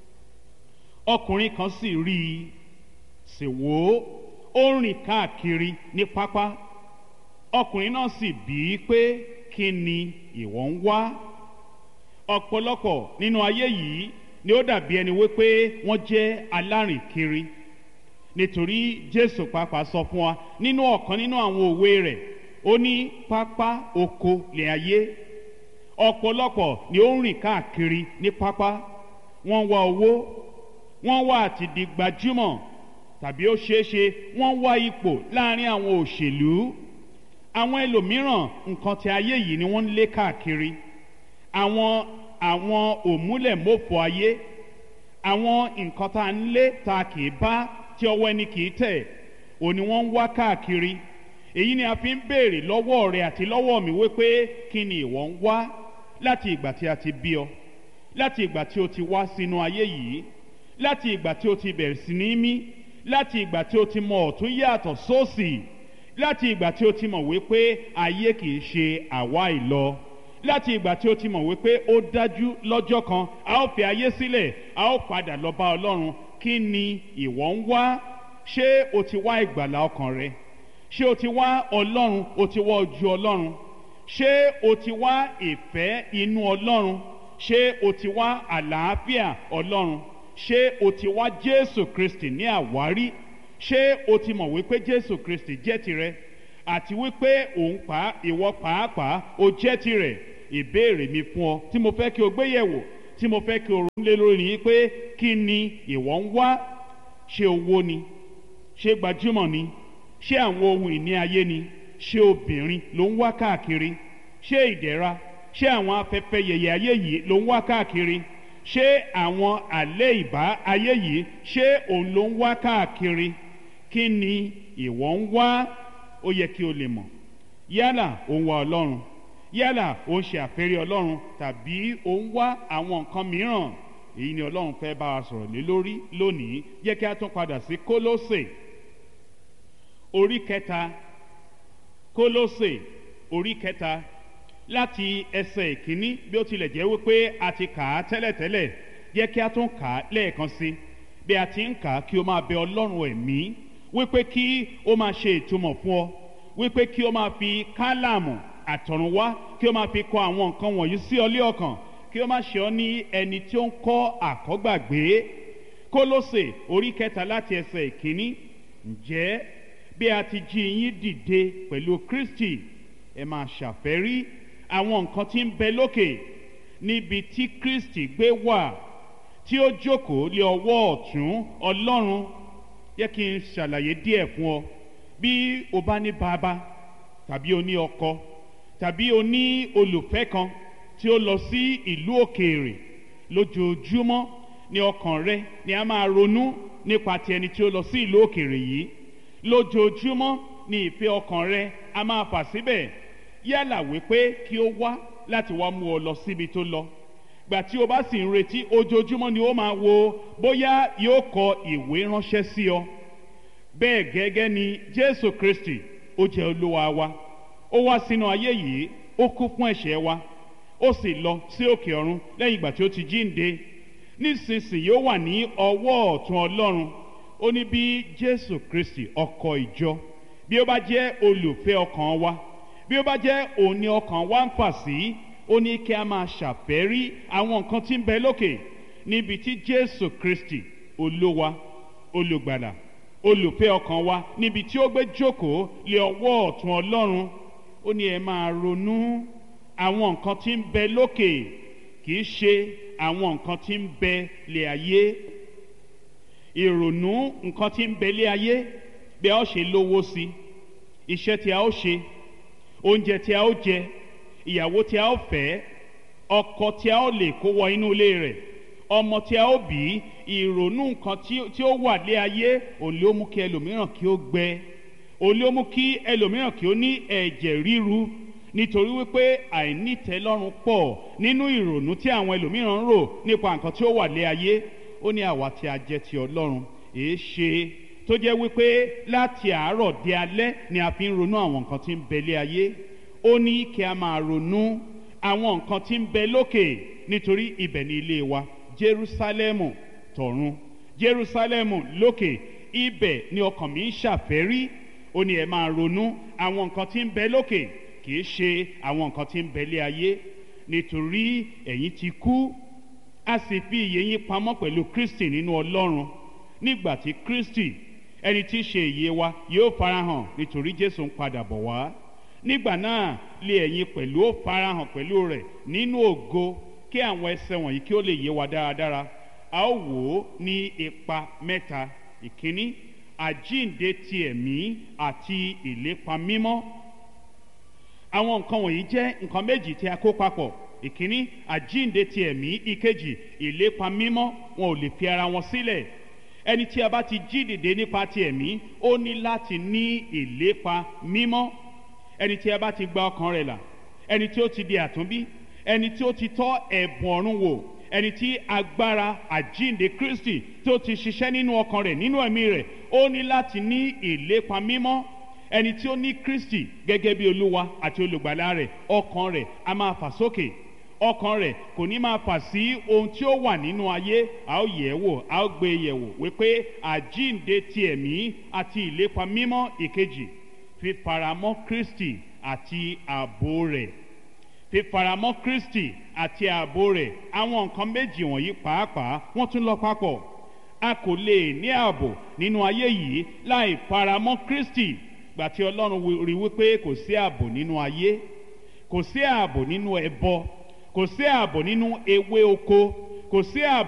Ọkùnrin kan sì rí i, sì wò ó, ó rìn káàkiri ní pápá. Ọkùnrin náà sì bí i pé kí ni ìwọ ń wá? Ọ̀pọ̀lọpọ̀ nínú ayé yìí ni ó dàbí ẹni wípé wọ́n jẹ́ alárìnkiri, nítorí Jésù pàápàá sọ fún wa nínú ọ̀kan nínú àwọn òwe rẹ̀, ó ní pápá oko lè ayé. Ọ̀pọ̀lọpọ̀ ni ó ń rìn káàkiri ní pápá, wọ́n wá owó, wọ́n wá àti di gbajúmọ̀, tàbí ó ṣeéṣe wọ́n wá ipò láàrin àwọn òṣèlú. Àwọn ẹlòmíràn nǹkan ti ayé yìí ni wọ́n ń lé káàkiri. Àwọn àwọn òmúlẹ̀mófò ayé, àwọn nǹkan tá a ń lé tá a kì í bá, tí ọwọ́ ẹni kì í tẹ̀, òní wọ́n ń wá káàkiri. Èyí ni a fi ń béèrè lọ́wọ́ rẹ àti lọ́wọ́ mi wípé kí ni ìwọ ń wá láti ìgbà tí a ti bí ọ, láti ìgbà tí o ti wá sínú ayé yìí, láti ìgbà tí o ti bẹ̀rẹ̀ sí ní mí, láti ìgbà tí o ti mọ ọ̀tún yàtọ̀ sósì, láti ìgbà tí o ti mọ̀ wípé ayé kìí ṣe àwa ìlọ, láti ìgbà tí o ti mọ̀ wípé ó dájú lọ́jọ́ kan a ó fi ayé sílẹ̀, a ó padà lọ bá Ọlọ́run. Kí ni ìwọ ń wá? Ṣé o ti wá ìgbàlà ọkàn rẹ? Ṣé o ti wá Ọlọ́run? O ti wá ojú Ọlọ́run? Ṣé o ti wá ìfẹ́ inú Ọlọ́run? Ṣé o ti wá àlàáfíà Ọlọ́run? ṣé o ti wá Jésù Kristi ní àwárí? Ṣé o ti mọ̀ wípé Jésù Kristi jẹ́ tirẹ̀ àti wípé òun pa ìwọ pàápàá o jẹ́ tirẹ̀? Ìbéèrè mi fún ọ tí mo fẹ́ kí o gbé yẹ̀wò, tí mo fẹ́ kí o ronú lé lórí ni pé kí ni ìwọ ń wá? Ṣé owó ni? Ṣé gbajúmọ̀ ni? Ṣé àwọn ohun ìní ayé ni? Ṣé obìnrin ló ń wá káàkiri? Ṣé ìdẹ̀ra? Ṣé àwọn afẹ́fẹ́ yẹ̀yẹ̀ ayé yìí ló ń wá káàkiri? Ṣé àwọn àlẹ́ ìbá ayé yìí ṣé òun ló ń wá káàkiri? Kí ni ìwọ ń wá? Ó yẹ kí o lè mọ̀. Yálà ò ń wá Ọlọ́run, yálà ò ń ṣe àfẹ́rí Ọlọ́run, tàbí ò ń wá àwọn nǹkan mìíràn. Èyí ni Ọlọ́run fẹ́ bá wa sọ̀rọ̀ lé lórí lónìí. Jẹ́ kí a tún padà sí Kólósè orí kẹta. Kólósè orí kẹta láti ẹsẹ̀ ìkíní, bí ó tilẹ̀ jẹ́ wípé a ti kà á tẹ́lẹ̀tẹ́lẹ̀, jẹ́ kí a tún kà á lẹ́ẹ̀kan sí. Bí a ti ń kà á, kí o máa bẹ Ọlọ́run ẹ̀mí wípé kí o máa ṣe ìtumọ̀ fún ọ, wípé kí o máa fi kálámù àtọ̀runwá kí o máa fi kọ àwọn nǹkan wọ̀nyí sí ọ lé ọkàn, kí o má ṣe ọ ní ẹni tí ó ń kọ́ àkọ́gbàgbé. Kólósè orí kẹta láti ẹsẹ̀ ìkíní. Ǹjẹ́ bí a ti jí yín dìde pẹ̀lú Kristi, ẹ máa ṣàfẹ́rí àwọn nǹkan tí ń bẹ lókè, níbi tí Kristi gbé wà, tí ó jókòó lé ọwọ́ ọ̀tún Ọlọ́run. Yẹ kí n ṣàlàyé díẹ̀ fún ọ. Bí o bá ní bàbá, tàbí o ní ọkọ, tàbí o ní olùfẹ́ kan tí ó lọ sí ìlú òkèèrè, lójoojúmọ́ ní ọkàn rẹ ni a máa ronú nípa ti ẹni tí ó lọ sí ìlú òkèèrè yìí. Lójoojúmọ́ ni ìfẹ́ ọkàn rẹ a máa fà síbẹ̀, yálà wípé kí ó wá láti wá mú ọ lọ síbi tó lọ. Gbà tí o bá sì ń retí, ojoojúmọ́ ni ó máa wo bóyá yóò kọ ìwé ránṣẹ́ sí ọ. Bẹ́ẹ̀ gẹ́gẹ́ ni Jésù Kristi, ó jẹ́ Olúwa wa. Ó wá sínú ayé yìí, ó kú fún ẹ̀ṣẹ̀ wa, ó sì lọ sí òkè ọ̀run lẹ́yìn ìgbà tí ó ti jíǹde. Nísinsìnyí ó wà ní ọwọ́ ọ̀tún Ọlọ́run. Ó ní bí Jésù Kristi ọkọ ìjọ, bí ó bá jẹ́ olùfẹ́ ọkàn wa, bí ó bá jẹ́ òní ọkàn wa ń fà sí, ó ní kí a máa ṣàfẹ́rí àwọn nǹkan tí ń bẹ lókè, níbi tí Jésù Kristi Olúwa, olùgbàlà, olùfẹ́ ọkàn wa, níbi tí ó gbé jókòó lé ọwọ́ ọ̀tún Ọlọ́run. Ó ní ẹ máa ronú àwọn nǹkan tí ń bẹ lókè, kì í ṣe àwọn nǹkan tí ń bẹ lé ayé. Ìrònú nǹkan tí ń bẹ lé ayé, bí a ó ṣe lówó sí, iṣẹ́ tí a ó ṣe, oúnjẹ tí a ó jẹ, ìyàwó tí a ó fẹ́, ọkọ tí a ó lè kó wọ inú ilé rẹ̀, ọmọ tí a ó bí. Ìrònú nǹkan tí ó wà lé ayé òun ló mú kí ẹlòmíràn kí ó gbẹ, òun ló mú kí ẹlòmíràn kí ó ní ẹ̀jẹ̀ ríru, nítorí wípé àìnítẹ́lọ́rùn pọ̀ nínú ìrònú tí àwọn ẹlòmíràn ń rò nípa nǹkan tí ó wà lé ayé. Ó ní àwa tí a jẹ́ ti Ọlọ́run, èé ṣe tó jẹ́ wípé láti àárọ̀ dé alẹ́ ni a fi ń ronú àwọn nǹkan tí ń bẹ lé ayé. Ó ní kí a máa ronú àwọn nǹkan tí ń bẹ lókè, nítorí ibẹ̀ ni ilé wa, Jerúsálẹ́mù tọ̀run, Jerúsálẹ́mù lókè, ibẹ̀ ni ọkàn mi ń ṣàfẹ́rí. Ó ní ẹ máa ronú àwọn nǹkan tí ń bẹ lókè, kì í ṣe àwọn nǹkan tí ń bẹ lé ayé, nítorí ẹ̀yin ti kú, a sì fi ìyè yín pamọ́ pẹ̀lú Kristi nínú Ọlọ́run. Nígbà tí Kristi, ẹni tí í ṣe ìyè wa, yóò farahàn, nítorí Jésù ń padà bọ̀ wá, nígbà náà lé ẹ̀yin pẹ̀lú ó farahàn pẹ̀lú rẹ̀ nínú ògo. Kí àwọn ẹsẹ̀ wọ̀nyí kí ó lè yé wa dáradára, a ó wò ó ní ipa mẹ́ta. Ìkíní, àjíǹde ti ẹ̀mí àti ìlépa mímọ́. Àwọn nǹkan wọ̀nyí jẹ́ nǹkan méjì tí a kó papọ̀. Ìkíní, àjíǹde ti ẹ̀mí. Ìkejì, ìlépa mímọ́. Wọn ò lè fi ara wọn sílẹ̀. Ẹni tí a bá ti jí dìde nípa ti ẹ̀mí, ó ní láti ní ìlépa mímọ́. Ẹni tí a bá ti gba ọkàn rẹ̀ là, ẹni tí ó ti di àtúnbí, ẹni tí ó ti tọ́ ẹ̀bùn ọ̀run wò, ẹni tí agbára àjíǹde Kristi tó ti ṣiṣẹ́ nínú ọkàn rẹ̀, nínú ẹ̀mí rẹ̀, ó ní láti ní ìlépa mímọ́. Ẹni tí ó ní Kristi gẹ́gẹ́ bí Olúwa àti olùgbàlà rẹ̀, ọkàn rẹ̀ a máa fà sókè, ọkàn rẹ̀ kò ní máa fà sí ohun tí ó wà nínú ayé. A ó yẹ̀ wò, a ó gbé yẹ̀ wò wípé àjíǹde ti ẹ̀mí àti ìlépa mímọ́. Ìkejì, fífaramọ́ Kristi àti ààbò rẹ̀. fífaramọ́ Kristi àti ààbò rẹ̀, àwọn nǹkan méjì wọ̀nyí pàápàá wọ́n tún lọ papọ̀. A kò lè ní ààbò nínú ayé yìí láì faramọ́ Kristi. Gbà tí Ọlọ́run rí wípé kò sí ààbò nínú ayé, kò sí ààbò nínú ẹbọ, kò sí ààbò nínú ewé oko, kò sí ààbò